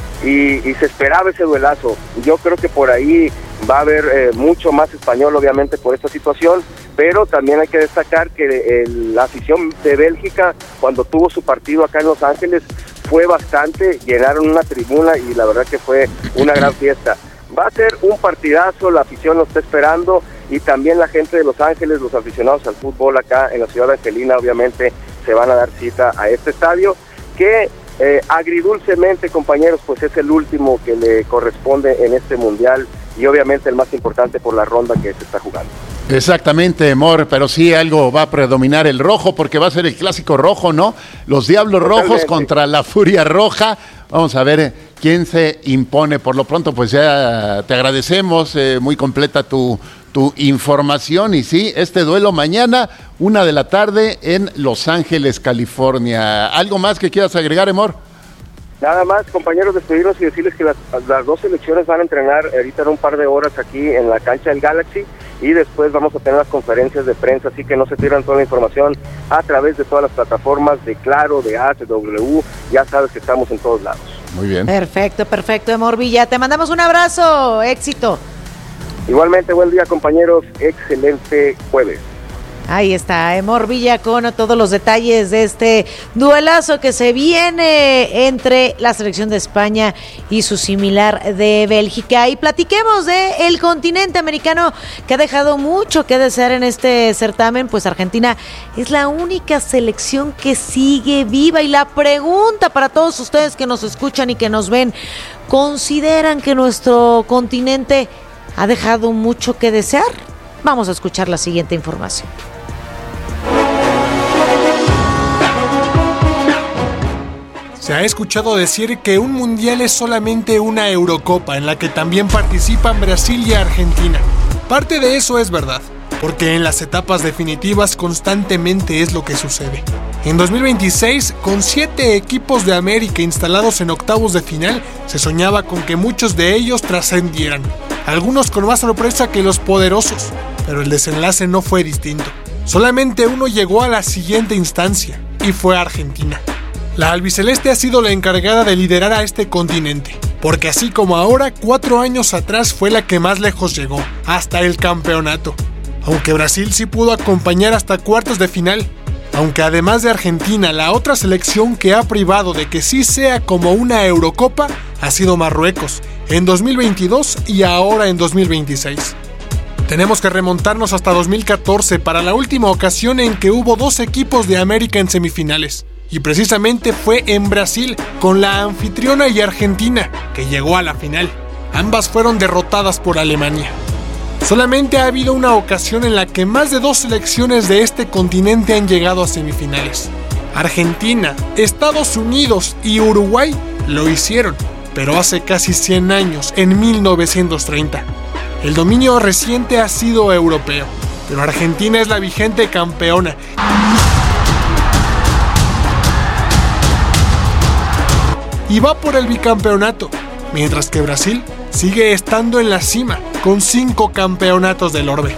y, y se esperaba ese duelazo. Yo creo que por ahí va a haber eh, mucho más español, obviamente, por esta situación, pero también hay que destacar que el, la afición de Bélgica, cuando tuvo su partido acá en Los Ángeles, fue bastante, llenaron una tribuna y la verdad que fue una gran fiesta. Va a ser un partidazo, la afición lo está esperando, y también la gente de Los Ángeles, los aficionados al fútbol acá en la ciudad angelina, obviamente se van a dar cita a este estadio, que eh, agridulcemente, compañeros, pues es el último que le corresponde en este mundial y obviamente el más importante por la ronda que se está jugando.
Exactamente, Mor, pero sí algo va a predominar el rojo porque va a ser el clásico rojo, ¿no? Los Diablos
Totalmente.
Rojos contra la Furia Roja. Vamos a ver quién se impone. Por lo pronto, pues ya te agradecemos, eh, muy completa tu, tu información. Y sí, este duelo mañana, una de la tarde en Los Ángeles, California. ¿Algo más que quieras agregar, Mor?
Nada más, compañeros, despedirnos y decirles que las, las dos selecciones van a entrenar ahorita en un par de horas aquí en la cancha del Galaxy y después vamos a tener las conferencias de prensa, así que no se pierdan toda la información a través de todas las plataformas de Claro, de A, de W, ya sabes que estamos en todos lados.
Muy bien.
Perfecto, perfecto, Emor Villa. Te mandamos un abrazo, éxito.
Igualmente, buen día, compañeros, excelente jueves.
Ahí está, Emor Villa con todos los detalles de este duelazo que se viene entre la selección de España y su similar de Bélgica. Y platiquemos de el continente americano que ha dejado mucho que desear en este certamen, pues Argentina es la única selección que sigue viva. Y la pregunta para todos ustedes que nos escuchan y que nos ven, ¿consideran que nuestro continente ha dejado mucho que desear? Vamos a escuchar la siguiente información.
Se ha escuchado decir que un mundial es solamente una Eurocopa en la que también participan Brasil y Argentina. Parte de eso es verdad, porque en las etapas definitivas constantemente es lo que sucede. En dos mil veintiséis, con siete equipos de América instalados en octavos de final, se soñaba con que muchos de ellos trascendieran, algunos con más sorpresa que los poderosos, pero el desenlace no fue distinto. Solamente uno llegó a la siguiente instancia, y fue Argentina. La albiceleste ha sido la encargada de liderar a este continente, porque así como ahora, cuatro años atrás fue la que más lejos llegó, hasta el campeonato. Aunque Brasil sí pudo acompañar hasta cuartos de final, aunque además de Argentina, la otra selección que ha privado de que sí sea como una Eurocopa ha sido Marruecos, en dos mil veintidós y ahora en dos mil veintiséis. Tenemos que remontarnos hasta dos mil catorce para la última ocasión en que hubo dos equipos de América en semifinales. Y precisamente fue en Brasil, con la anfitriona y Argentina, que llegó a la final. Ambas fueron derrotadas por Alemania. Solamente ha habido una ocasión en la que más de dos selecciones de este continente han llegado a semifinales. Argentina, Estados Unidos y Uruguay lo hicieron, pero hace casi cien años, en mil novecientos treinta. El dominio reciente ha sido europeo, pero Argentina es la vigente campeona. Y va por el bicampeonato, mientras que Brasil sigue estando en la cima, con cinco campeonatos del orbe.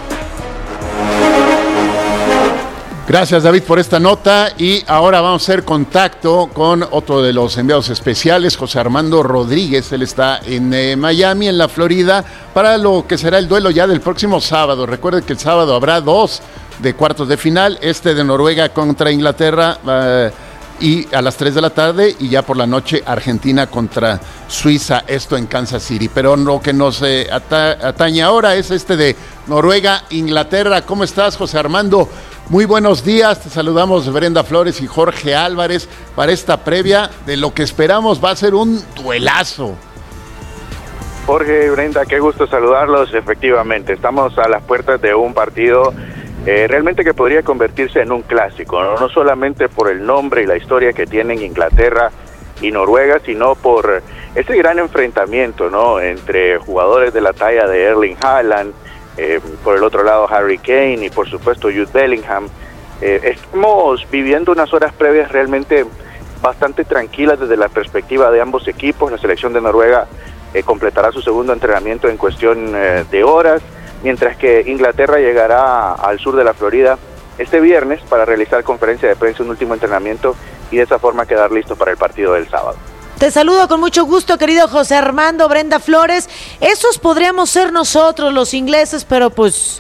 Gracias, David, por esta nota. Y ahora vamos a hacer contacto con otro de los enviados especiales, José Armando Rodríguez. Él está en eh, Miami, en la Florida, para lo que será el duelo ya del próximo sábado. Recuerden que el sábado habrá dos de cuartos de final, este de Noruega contra Inglaterra, eh, y a las tres de la tarde, y ya por la noche Argentina contra Suiza, esto en Kansas City. Pero lo que nos eh, ata- atañe ahora es este de Noruega-Inglaterra. ¿Cómo estás, José Armando? Muy buenos días, te saludamos Brenda Flores y Jorge Álvarez para esta previa de lo que esperamos va a ser un duelazo.
Jorge y Brenda, qué gusto saludarlos. Efectivamente, estamos a las puertas de un partido Eh, realmente que podría convertirse en un clásico, ¿no? No solamente por el nombre y la historia que tienen Inglaterra y Noruega, sino por ese gran enfrentamiento, ¿no?, entre jugadores de la talla de Erling Haaland, eh, por el otro lado Harry Kane y por supuesto Jude Bellingham. Eh, estamos viviendo unas horas previas realmente bastante tranquilas desde la perspectiva de ambos equipos. La selección de Noruega eh, completará su segundo entrenamiento en cuestión eh, de horas, mientras que Inglaterra llegará al sur de la Florida este viernes para realizar conferencia de prensa, un último entrenamiento, y de esa forma quedar listo para el partido del sábado.
Te saludo con mucho gusto, querido José Armando, Brenda Flores. Esos podríamos ser nosotros, los ingleses, pero pues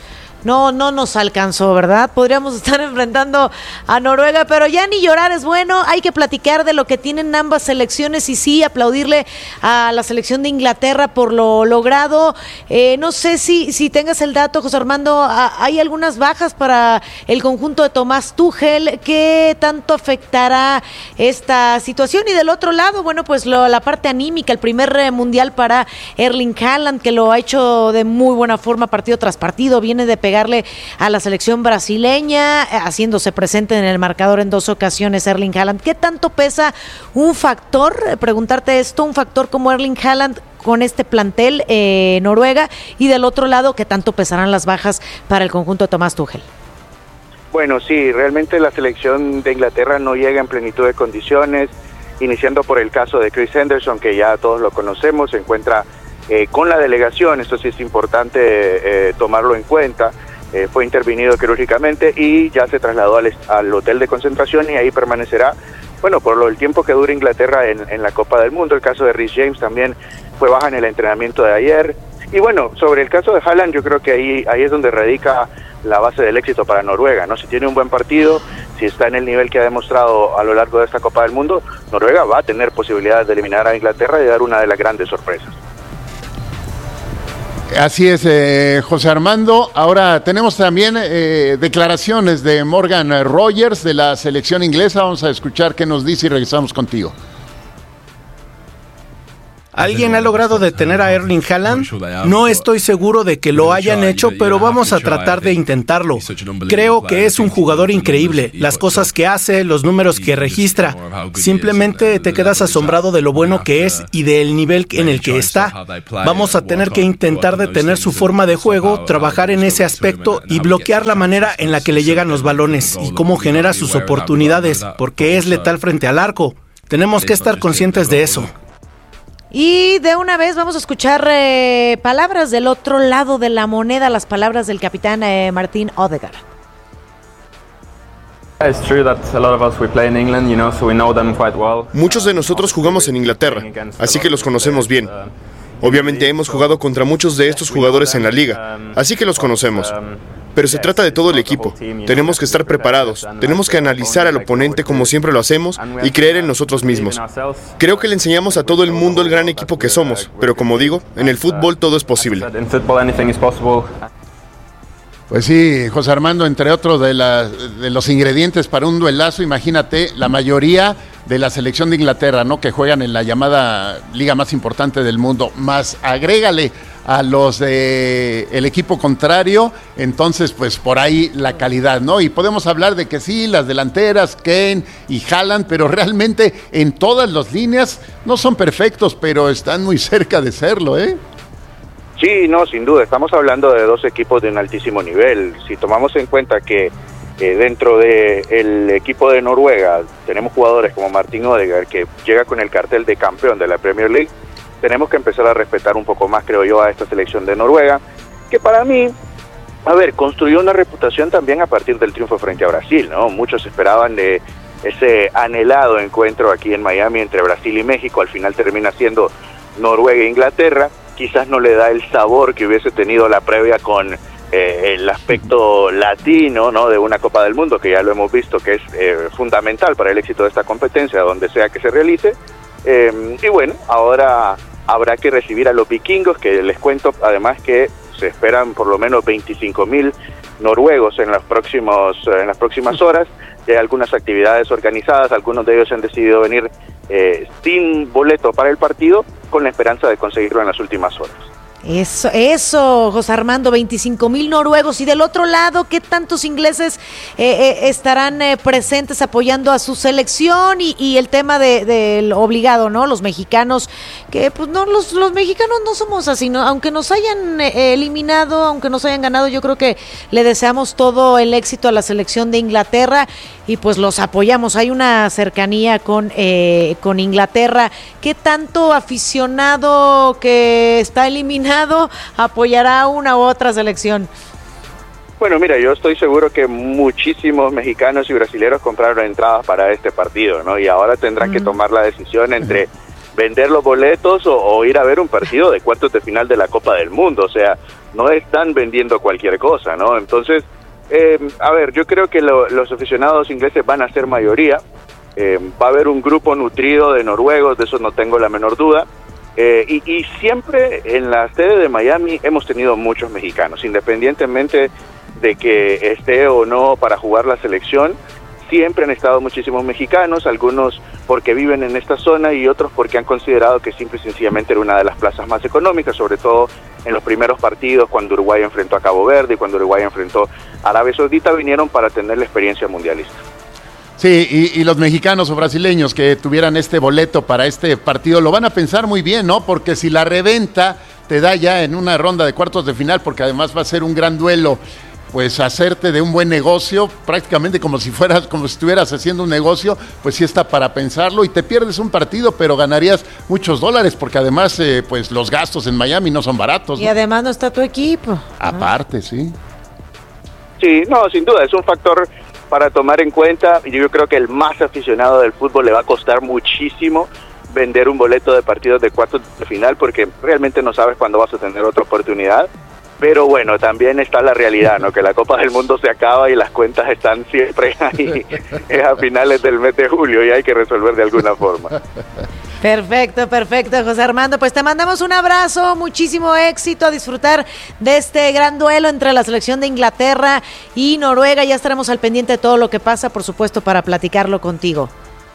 no, no nos alcanzó, ¿verdad? Podríamos estar enfrentando a Noruega, pero ya ni llorar es bueno, hay que platicar de lo que tienen ambas selecciones y sí, aplaudirle a la selección de Inglaterra por lo logrado. Eh, no sé si, si tengas el dato, José Armando, a, hay algunas bajas para el conjunto de Tomás Tuchel. ¿Qué tanto afectará esta situación? Y del otro lado, bueno, pues lo, la parte anímica, el primer eh, mundial para Erling Haaland, que lo ha hecho de muy buena forma partido tras partido, viene de pegarle a la selección brasileña, haciéndose presente en el marcador en dos ocasiones Erling Haaland. ¿Qué tanto pesa un factor, preguntarte esto, un factor como Erling Haaland con este plantel eh, Noruega, y del otro lado, qué tanto pesarán las bajas para el conjunto de Tomás Tuchel?
Bueno, sí, realmente la selección de Inglaterra no llega en plenitud de condiciones, iniciando por el caso de Chris Henderson, que ya todos lo conocemos, se encuentra eh, con la delegación, esto sí es importante eh, tomarlo en cuenta, eh, fue intervenido quirúrgicamente y ya se trasladó al, al hotel de concentración y ahí permanecerá, bueno, por lo, el tiempo que dure Inglaterra en, en la Copa del Mundo. El caso de Reece James también fue baja en el entrenamiento de ayer. Y bueno, sobre el caso de Haaland, yo creo que ahí, ahí es donde radica la base del éxito para Noruega, ¿no? Si tiene un buen partido, si está en el nivel que ha demostrado a lo largo de esta Copa del Mundo, Noruega va a tener posibilidades de eliminar a Inglaterra y dar una de las grandes sorpresas.
Así es, eh, José Armando. Ahora tenemos también eh, declaraciones de Morgan Rogers de la selección inglesa. Vamos a escuchar qué nos dice y regresamos contigo.
¿Alguien ha logrado detener a Erling Haaland? No estoy seguro de que lo hayan hecho, pero vamos a tratar de intentarlo. Creo que es un jugador increíble, las cosas que hace, los números que registra. Simplemente te quedas asombrado de lo bueno que es y del nivel en el que está. Vamos a tener que intentar detener su forma de juego, trabajar en ese aspecto y bloquear la manera en la que le llegan los balones y cómo genera sus oportunidades, porque es letal frente al arco. Tenemos que estar conscientes de eso.
Y de una vez vamos a escuchar eh, palabras del otro lado de la moneda, las palabras del capitán eh, Martin Odegaard.
Muchos de nosotros jugamos en Inglaterra, así que los conocemos bien. Obviamente hemos jugado contra muchos de estos jugadores en la liga, así que los conocemos. Pero se trata de todo el equipo. Tenemos que estar preparados, tenemos que analizar al oponente como siempre lo hacemos y creer en nosotros mismos. Creo que le enseñamos a todo el mundo el gran equipo que somos, pero como digo, en el fútbol todo es posible.
Pues sí, José Armando, entre otros de, la, de los ingredientes para un duelazo, imagínate la mayoría de la selección de Inglaterra, ¿no?, que juegan en la llamada liga más importante del mundo, más agrégale a los de el equipo contrario, entonces pues por ahí la calidad, ¿no? Y podemos hablar de que sí, las delanteras, Kane y Haaland, pero realmente en todas las líneas no son perfectos, pero están muy cerca de serlo, ¿eh?
Sí, no, sin duda, estamos hablando de dos equipos de un altísimo nivel. Si tomamos en cuenta que eh, dentro del equipo de Noruega tenemos jugadores como Martin Odegaard, que llega con el cartel de campeón de la Premier League, tenemos que empezar a respetar un poco más, creo yo, a esta selección de Noruega, que para mí, a ver, construyó una reputación también a partir del triunfo frente a Brasil, ¿no? Muchos esperaban de ese anhelado encuentro aquí en Miami entre Brasil y México, al final termina siendo Noruega e Inglaterra. Quizás no le da el sabor que hubiese tenido la previa con eh, el aspecto latino, ¿no?, de una Copa del Mundo, que ya lo hemos visto que es eh, fundamental para el éxito de esta competencia, donde sea que se realice. Eh, y bueno, ahora habrá que recibir a los vikingos, que les cuento además que se esperan por lo menos veinticinco mil noruegos en, los próximos, en las próximas horas. Ya hay algunas actividades organizadas, algunos de ellos han decidido venir eh, sin boleto para el partido, con la esperanza de conseguirlo en las últimas horas.
Eso, eso, José Armando, veinticinco mil noruegos. Y del otro lado, ¿qué tantos ingleses eh, eh, estarán eh, presentes apoyando a su selección? Y, y el tema del de obligado, ¿no? Los mexicanos, que pues no, los, los mexicanos no somos así, ¿no? Aunque nos hayan eh, eliminado, aunque nos hayan ganado, yo creo que le deseamos todo el éxito a la selección de Inglaterra y pues los apoyamos. Hay una cercanía con, eh, con Inglaterra. ¿Qué tanto aficionado que está eliminado apoyará una u otra selección?
Bueno, mira, yo estoy seguro que muchísimos mexicanos y brasileños compraron entradas para este partido, ¿no? Y ahora tendrán mm. que tomar la decisión entre vender los boletos o, o ir a ver un partido de cuartos de final de la Copa del Mundo. O sea, no están vendiendo cualquier cosa, ¿no? Entonces, eh, a ver, yo creo que lo, los aficionados ingleses van a ser mayoría, eh, va a haber un grupo nutrido de noruegos, de eso no tengo la menor duda, eh, y, y siempre en la sede de Miami hemos tenido muchos mexicanos, independientemente de que esté o no para jugar la selección, siempre han estado muchísimos mexicanos, algunos porque viven en esta zona y otros porque han considerado que simple y sencillamente era una de las plazas más económicas, sobre todo en los primeros partidos cuando Uruguay enfrentó a Cabo Verde y cuando Uruguay enfrentó a Arabia Saudita, vinieron para tener la experiencia mundialista.
Sí, y, y los mexicanos o brasileños que tuvieran este boleto para este partido lo van a pensar muy bien, ¿no? Porque si la reventa te da ya en una ronda de cuartos de final, porque además va a ser un gran duelo, pues hacerte de un buen negocio, prácticamente como si fueras, como si estuvieras haciendo un negocio, pues sí está para pensarlo y te pierdes un partido, pero ganarías muchos dólares, porque además, eh, pues los gastos en Miami no son baratos, ¿no?
Y además no está tu equipo.
Aparte, sí.
Sí, no, sin duda, es un factor para tomar en cuenta, y yo creo que el más aficionado del fútbol le va a costar muchísimo vender un boleto de partidos de cuartos de final, porque realmente no sabes cuándo vas a tener otra oportunidad. Pero bueno, también está la realidad, ¿no? Que la Copa del Mundo se acaba y las cuentas están siempre ahí a finales del mes de julio y hay que resolver de alguna forma.
Perfecto, perfecto, José Armando. Pues te mandamos un abrazo, muchísimo éxito, a disfrutar de este gran duelo entre la selección de Inglaterra y Noruega. Ya estaremos al pendiente de todo lo que pasa, por supuesto, para platicarlo contigo.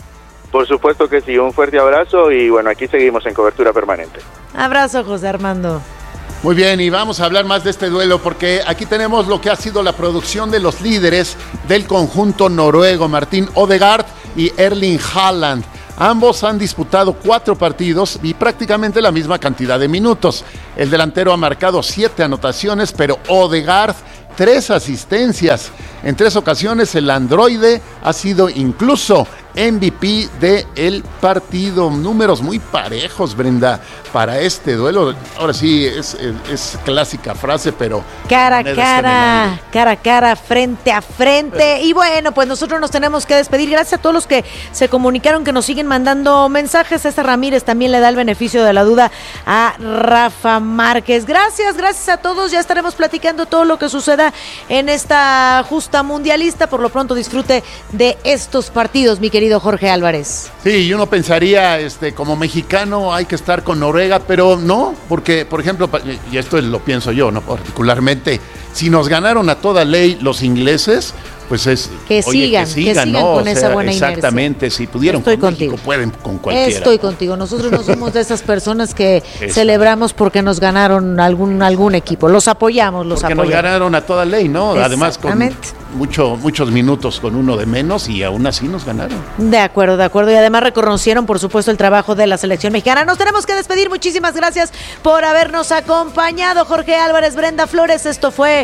Por supuesto que sí, un fuerte abrazo y bueno, aquí seguimos en cobertura permanente.
Abrazo, José Armando.
Muy bien, y vamos a hablar más de este duelo porque aquí tenemos lo que ha sido la producción de los líderes del conjunto noruego, Martín Odegaard y Erling Haaland. Ambos han disputado cuatro partidos y prácticamente la misma cantidad de minutos. El delantero ha marcado siete anotaciones, pero Odegaard tres asistencias. En tres ocasiones el androide ha sido incluso M V P del partido. Números muy parejos, Brenda, para este duelo. Ahora sí, es, es, es clásica frase, pero...
Cara a cara, cara a cara, frente a frente. Y bueno, pues nosotros nos tenemos que despedir. Gracias a todos los que se comunicaron, que nos siguen mandando mensajes. César Ramírez también le da el beneficio de la duda a Rafa Márquez. Gracias, gracias a todos. Ya estaremos platicando todo lo que suceda en esta justa mundialista. Por lo pronto, disfrute de estos partidos, mi querido Jorge Álvarez.
Sí, y uno pensaría, este, como mexicano hay que estar con Noruega, pero no, porque, por ejemplo, y esto lo pienso yo, no particularmente, si nos ganaron a toda ley los ingleses, pues es
que
oye,
sigan,
que sigan,
que sigan
¿no?
con
o sea,
esa buena
exactamente,
inercia.
Si pudieron
Estoy
con
contigo.
México, pueden con cualquiera.
Estoy contigo. Nosotros no somos de esas personas que
Eso.
celebramos porque nos ganaron algún algún equipo. Los apoyamos, los
porque
apoyamos.
nos ganaron a toda ley, ¿no? Además con mucho, muchos minutos con uno de menos y aún así nos ganaron.
De acuerdo, de acuerdo. Y además reconocieron, por supuesto, el trabajo de la selección mexicana. Nos tenemos que despedir. Muchísimas gracias por habernos acompañado. Jorge Álvarez, Brenda Flores. Esto fue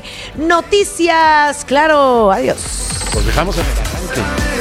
Noticias Claro. Adiós.
Pues dejamos en el arranque.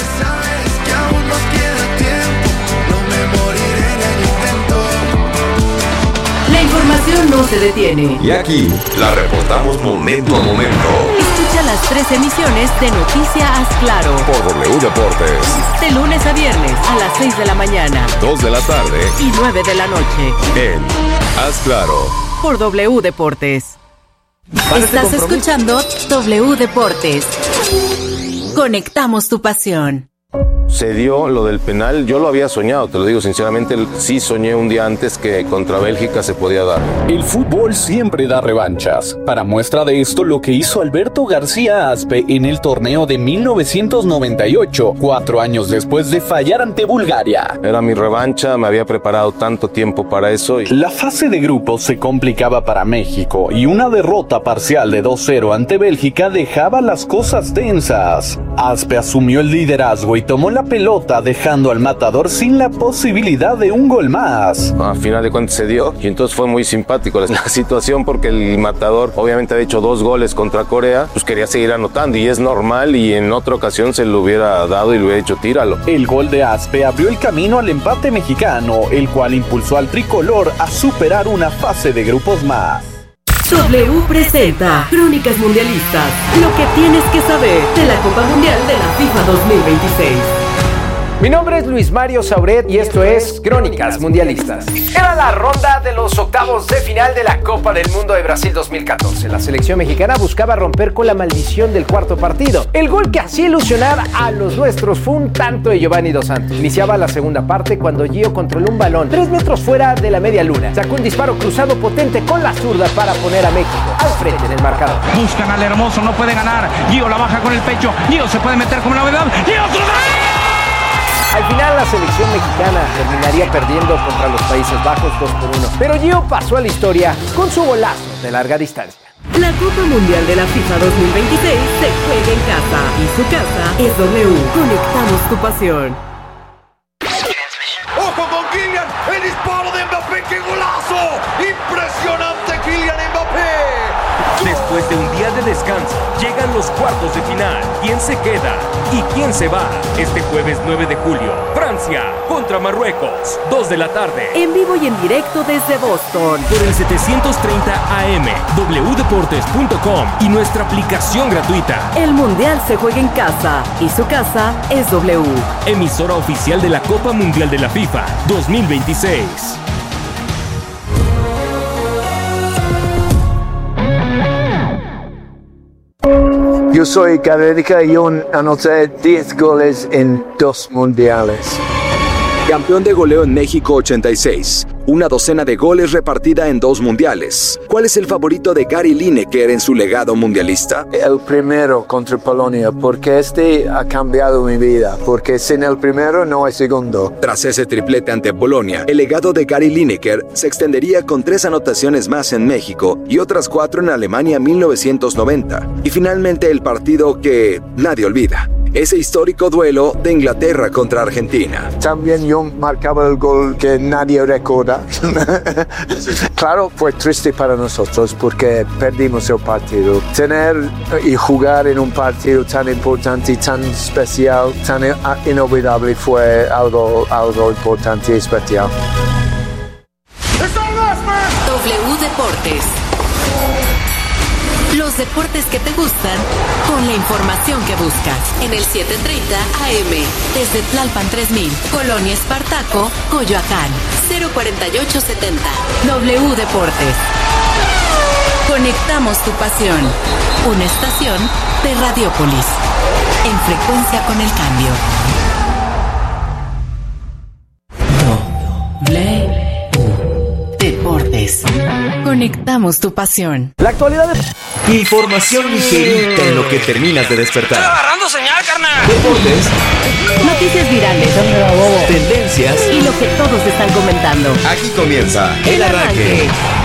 La información no se detiene.
Y aquí la reportamos momento a momento.
Escucha las tres emisiones de Noticias Claro
por W Deportes.
De lunes a viernes a las seis de la mañana,
dos de la tarde
y nueve de la noche.
En Haz Claro
por W Deportes. Estás escuchando W Deportes. Conectamos tu pasión.
Se dio lo del penal, yo lo había soñado, te lo digo sinceramente, sí soñé un día antes que contra Bélgica se podía dar.
El fútbol siempre da revanchas. Para muestra de esto, lo que hizo Alberto García Aspe en el torneo de mil novecientos noventa y ocho, cuatro años después de fallar ante Bulgaria.
Era mi revancha, me había preparado tanto tiempo para eso. Y...
La fase de grupos se complicaba para México y una derrota parcial de dos cero ante Bélgica dejaba las cosas tensas. Aspe asumió el liderazgo y tomó la pelota, dejando al matador sin la posibilidad de un gol más.
A final de cuentas se dio y entonces fue muy simpático la situación porque el matador obviamente ha hecho dos goles contra Corea, pues quería seguir anotando y es normal, y en otra ocasión se lo hubiera dado y le hubiera hecho tíralo.
El gol de Aspe abrió el camino al empate mexicano, el cual impulsó al tricolor a superar una fase de grupos más.
W presenta Crónicas Mundialistas, lo que tienes que saber de la Copa Mundial de la FIFA dos mil veintiséis.
Mi nombre es Luis Mario Sauret y esto es Crónicas Mundialistas. Era la ronda de los octavos de final de la Copa del Mundo de Brasil dos mil catorce. La selección mexicana buscaba romper con la maldición del cuarto partido. El gol que hacía ilusionar a los nuestros fue un tanto de Giovanni Dos Santos. Iniciaba la segunda parte cuando Gio controló un balón tres metros fuera de la media luna. Sacó un disparo cruzado potente con la zurda para poner a México al frente en el marcador.
Buscan al Hermoso, no puede ganar. Gio la baja con el pecho. Gio se puede meter como novedad. Gio otro gol.
Al final la selección mexicana terminaría perdiendo contra los Países Bajos dos por uno. Pero Gio pasó a la historia con su golazo de larga distancia.
La Copa Mundial de la FIFA dos mil veintiséis se juega en casa y su casa es W. Conectamos tu pasión.
¡Ojo con Kylian! ¡El disparo de Mbappé! ¡Qué golazo! ¡Impresionante Kylian Mbappé!
Después de un día de descanso, llegan los cuartos de final. ¿Quién se queda y quién se va? Este jueves nueve de julio, Francia contra Marruecos, dos de la tarde.
En vivo y en directo desde Boston.
Por el setecientos treinta A M, w deportes punto com y nuestra aplicación gratuita.
El Mundial se juega en casa y su casa es W.
Emisora oficial de la Copa Mundial de la FIFA dos mil veintiséis.
Yo soy Gareca y yo anoté diez goles en dos mundiales.
Campeón de goleo en México ochenta y seis. Una docena de goles repartida en dos mundiales. ¿Cuál es el favorito de Gary Lineker en su legado mundialista?
El primero contra Polonia, porque este ha cambiado mi vida, porque sin el primero no hay segundo.
Tras ese triplete ante Polonia, el legado de Gary Lineker se extendería con tres anotaciones más en México y otras cuatro en Alemania mil novecientos noventa. Y finalmente el partido que nadie olvida. Ese histórico duelo de Inglaterra contra Argentina.
También yo marcaba el gol que nadie recuerda. Claro, fue triste para nosotros porque perdimos el partido. Tener y jugar en un partido tan importante, tan especial, tan inolvidable fue algo, algo importante y especial.
W Deportes. Los deportes que te gustan, con la información que buscas. En el setecientos treinta A M, desde Tlalpan tres mil, Colonia Espartaco, Coyoacán, cero cuarenta y ocho setenta. W Deportes. Conectamos tu pasión. Una estación de Radiópolis. En frecuencia con el cambio. W Deportes. Conectamos tu pasión.
La actualidad de...
Información ligerita en lo que terminas de despertar.
¡Estoy agarrando señal, carnal!
Deportes.
Noticias virales.
Tendencias.
Y lo que todos están comentando.
Aquí comienza El Arranque.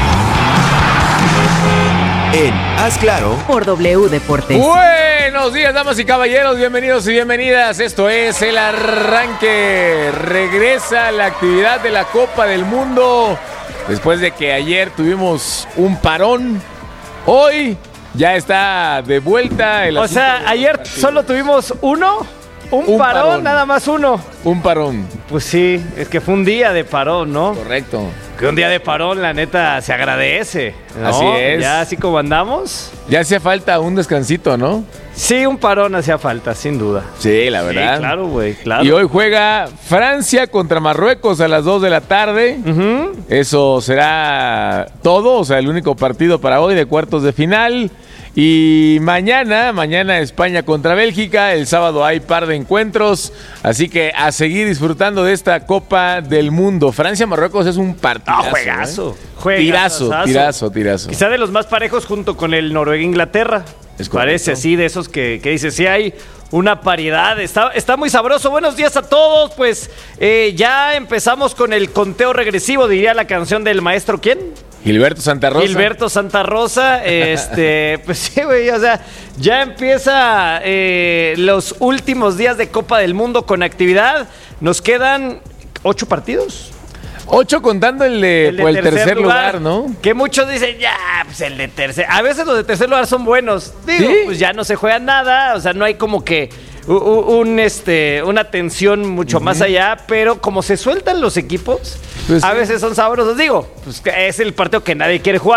En Haz Claro.
Por W Deportes.
Buenos días, damas y caballeros. Bienvenidos y bienvenidas. Esto es El Arranque. Regresa la actividad de la Copa del Mundo. Después de que ayer tuvimos un parón. Hoy ya está de vuelta el
O sea, ayer solo tuvimos uno, un,
Un
parón,
parón.
nada más uno.
Un parón.
Pues sí, es que fue un día de parón, ¿no?
Correcto.
Que un día de parón, la neta, se agradece, ¿no?
Así es.
Ya así como andamos.
Ya hacía falta un descansito, ¿no?
Sí, un parón hacía falta, sin duda.
Sí, la verdad.
Sí, claro, güey, claro.
Y hoy juega Francia contra Marruecos a las dos de la tarde.
Uh-huh.
Eso será todo, o sea, el único partido para hoy de cuartos de final. Y mañana, mañana España contra Bélgica, el sábado hay par de encuentros, así que a seguir disfrutando de esta Copa del Mundo. Francia-Marruecos es un partidazo.
Ah, juegazo.
¿eh?
Juegazo,
Tirazo, tirazo, tirazo.
Quizá de los más parejos junto con el Noruega-Inglaterra.
Es
Parece
correcto.
así, de esos que, que dice, sí hay una paridad, está, está muy sabroso. Buenos días a todos, pues eh, ya empezamos con el conteo regresivo, diría la canción del maestro, ¿quién?
Gilberto Santa Rosa.
Gilberto Santa Rosa, este, pues sí, güey, o sea, ya empieza eh, los últimos días de Copa del Mundo con actividad. Nos quedan ocho partidos.
Ocho contando el de,
El de
o el tercer,
tercer
lugar,
lugar,
¿no?
Que muchos dicen, ya, pues el de tercer. A veces los de tercer lugar son buenos. Digo,
¿Sí?
pues ya no se juega nada, o sea, no hay como que u- u- un, este, una tensión mucho uh-huh. más allá, pero como se sueltan los equipos, pues a sí. veces son sabrosos. Digo, pues es el partido que nadie quiere jugar.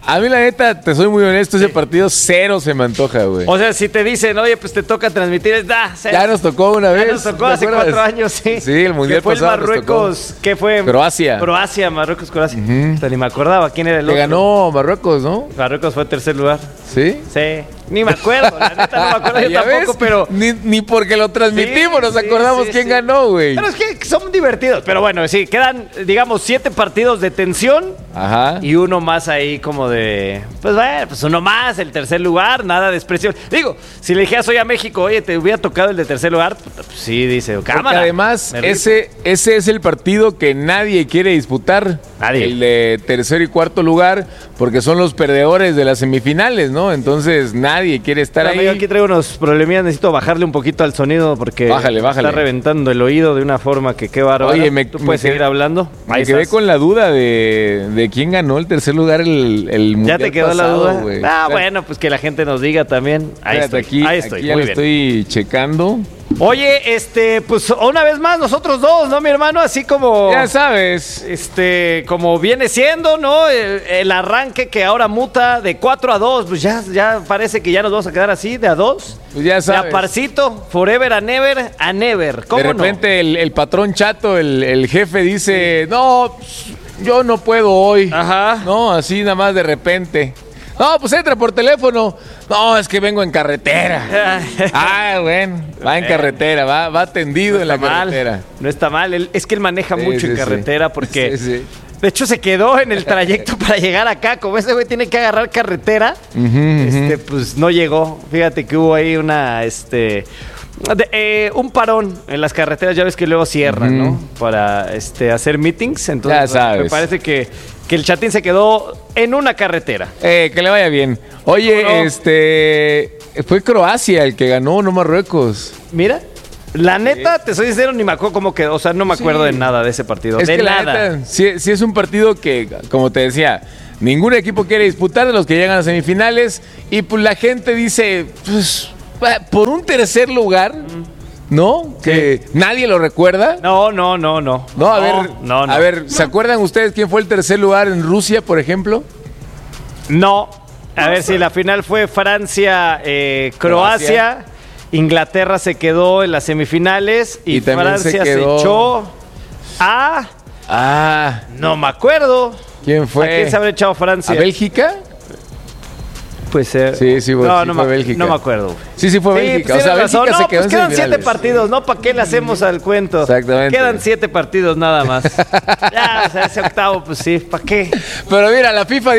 A mí la neta, te soy muy honesto, ese partido cero se me antoja, güey.
O sea, si te dicen, oye, pues te toca transmitir, es da.
Ya nos tocó una vez.
Ya nos tocó hace
acuerdas?
cuatro años, sí.
Sí, el mundial
que fue
pasado
el Marruecos, ¿qué fue?
Croacia.
Croacia, Marruecos, Croacia. Uh-huh. O sea, ni me acordaba quién era el
que
otro.
ganó Marruecos, ¿no?
Marruecos fue tercer lugar.
¿Sí?
Sí. Ni me acuerdo, la neta no me acuerdo yo tampoco,
ves?
pero...
Ni, ni porque lo transmitimos sí, nos acordamos sí, sí, quién sí. ganó, güey.
Pero es que son divertidos, pero bueno, sí, quedan, digamos, siete partidos de tensión.
Ajá.
Y uno más ahí como de... Pues bueno, pues uno más, el tercer lugar, nada de expresión. Digo, si le dijeras hoy a México, oye, te hubiera tocado el de tercer lugar, pues sí, dice, cámara.
Porque además, ese, ese es el partido que nadie quiere disputar.
Nadie.
El de tercer y cuarto lugar, porque son los perdedores de las semifinales, ¿no? Entonces, nadie quiere estar
Pero
ahí.
Yo aquí traigo unos problemillas, necesito bajarle un poquito al sonido porque
bájale, bájale.
está reventando el oído de una forma que qué bárbaro.
Oye, me,
¿Tú puedes
me
seguir hablando?
Me
ahí
quedé
estás.
con la duda de, de quién ganó el tercer lugar el, el mundial
¿Ya te quedó
pasado,
la duda?
Wey.
Ah, bueno, pues que la gente nos diga también. Ahí
Fíjate,
estoy,
aquí,
ahí estoy,
aquí ya
muy
lo
bien.
estoy checando.
Oye, este, pues una vez más nosotros dos, ¿no, mi hermano? Así como...
Ya sabes.
Este, como viene siendo, ¿no? El, el arranque que ahora muta de cuatro a dos, pues ya, ya parece que ya nos vamos a quedar así, de a dos.
Pues ya sabes.
De a parcito, forever and ever and ever. ¿Cómo
de repente
no?
el, el patrón chato, el, el jefe dice, no, pues, yo no puedo hoy.
Ajá.
No, así nada más de repente. No, pues entra por teléfono. No, es que vengo en carretera. Ah, bueno, va en carretera, va, va tendido
no
en la
mal,
carretera.
No está mal, él, es que él maneja
sí,
mucho
sí,
en carretera
sí.
porque...
Sí, sí.
De hecho, se quedó en el trayecto para llegar acá. Como ese güey tiene que agarrar carretera,
uh-huh, uh-huh.
este, pues no llegó. Fíjate que hubo ahí una... este de, eh, un parón en las carreteras, ya ves que luego cierran, uh-huh. ¿no? Para este, hacer meetings. Entonces,
ya sabes.
Me parece que, que el chatín se quedó en una carretera.
Eh, que le vaya bien. Oye, no? este... Fue Croacia el que ganó, no Marruecos.
Mira. La neta, te soy sincero, ni me acuerdo cómo quedó. O sea, no me acuerdo sí. de nada de ese partido.
Es
de
que
nada.
La neta, sí, sí es un partido que, como te decía, ningún equipo quiere disputar de los que llegan a semifinales. Y pues la gente dice, pues, por un tercer lugar, ¿no? Que sí. nadie lo recuerda.
No, no, no, no.
No, a
no,
ver,
no, no.
a ver, ¿se acuerdan ustedes quién fue el tercer lugar en Rusia, por ejemplo?
No. A ver si la final fue Francia, eh, Croacia. Croacia. Inglaterra se quedó en las semifinales y, y Francia se, quedó... se echó a...
Ah.
No me acuerdo.
¿Quién fue?
¿A quién se habrá echado Francia?
¿A Bélgica?
Pues eh,
sí, sí,
no,
sí
no
fue
me,
Bélgica.
No me acuerdo.
Sí, sí fue sí, Bélgica.
Pues
o sea, Bélgica
razón.
se
no,
quedó
pues
en
quedan siete partidos, ¿no? ¿Para qué le hacemos al cuento?
Exactamente.
Quedan siete partidos nada más. Ya, o sea, ese octavo, pues sí, ¿para qué?
Pero mira, la FIFA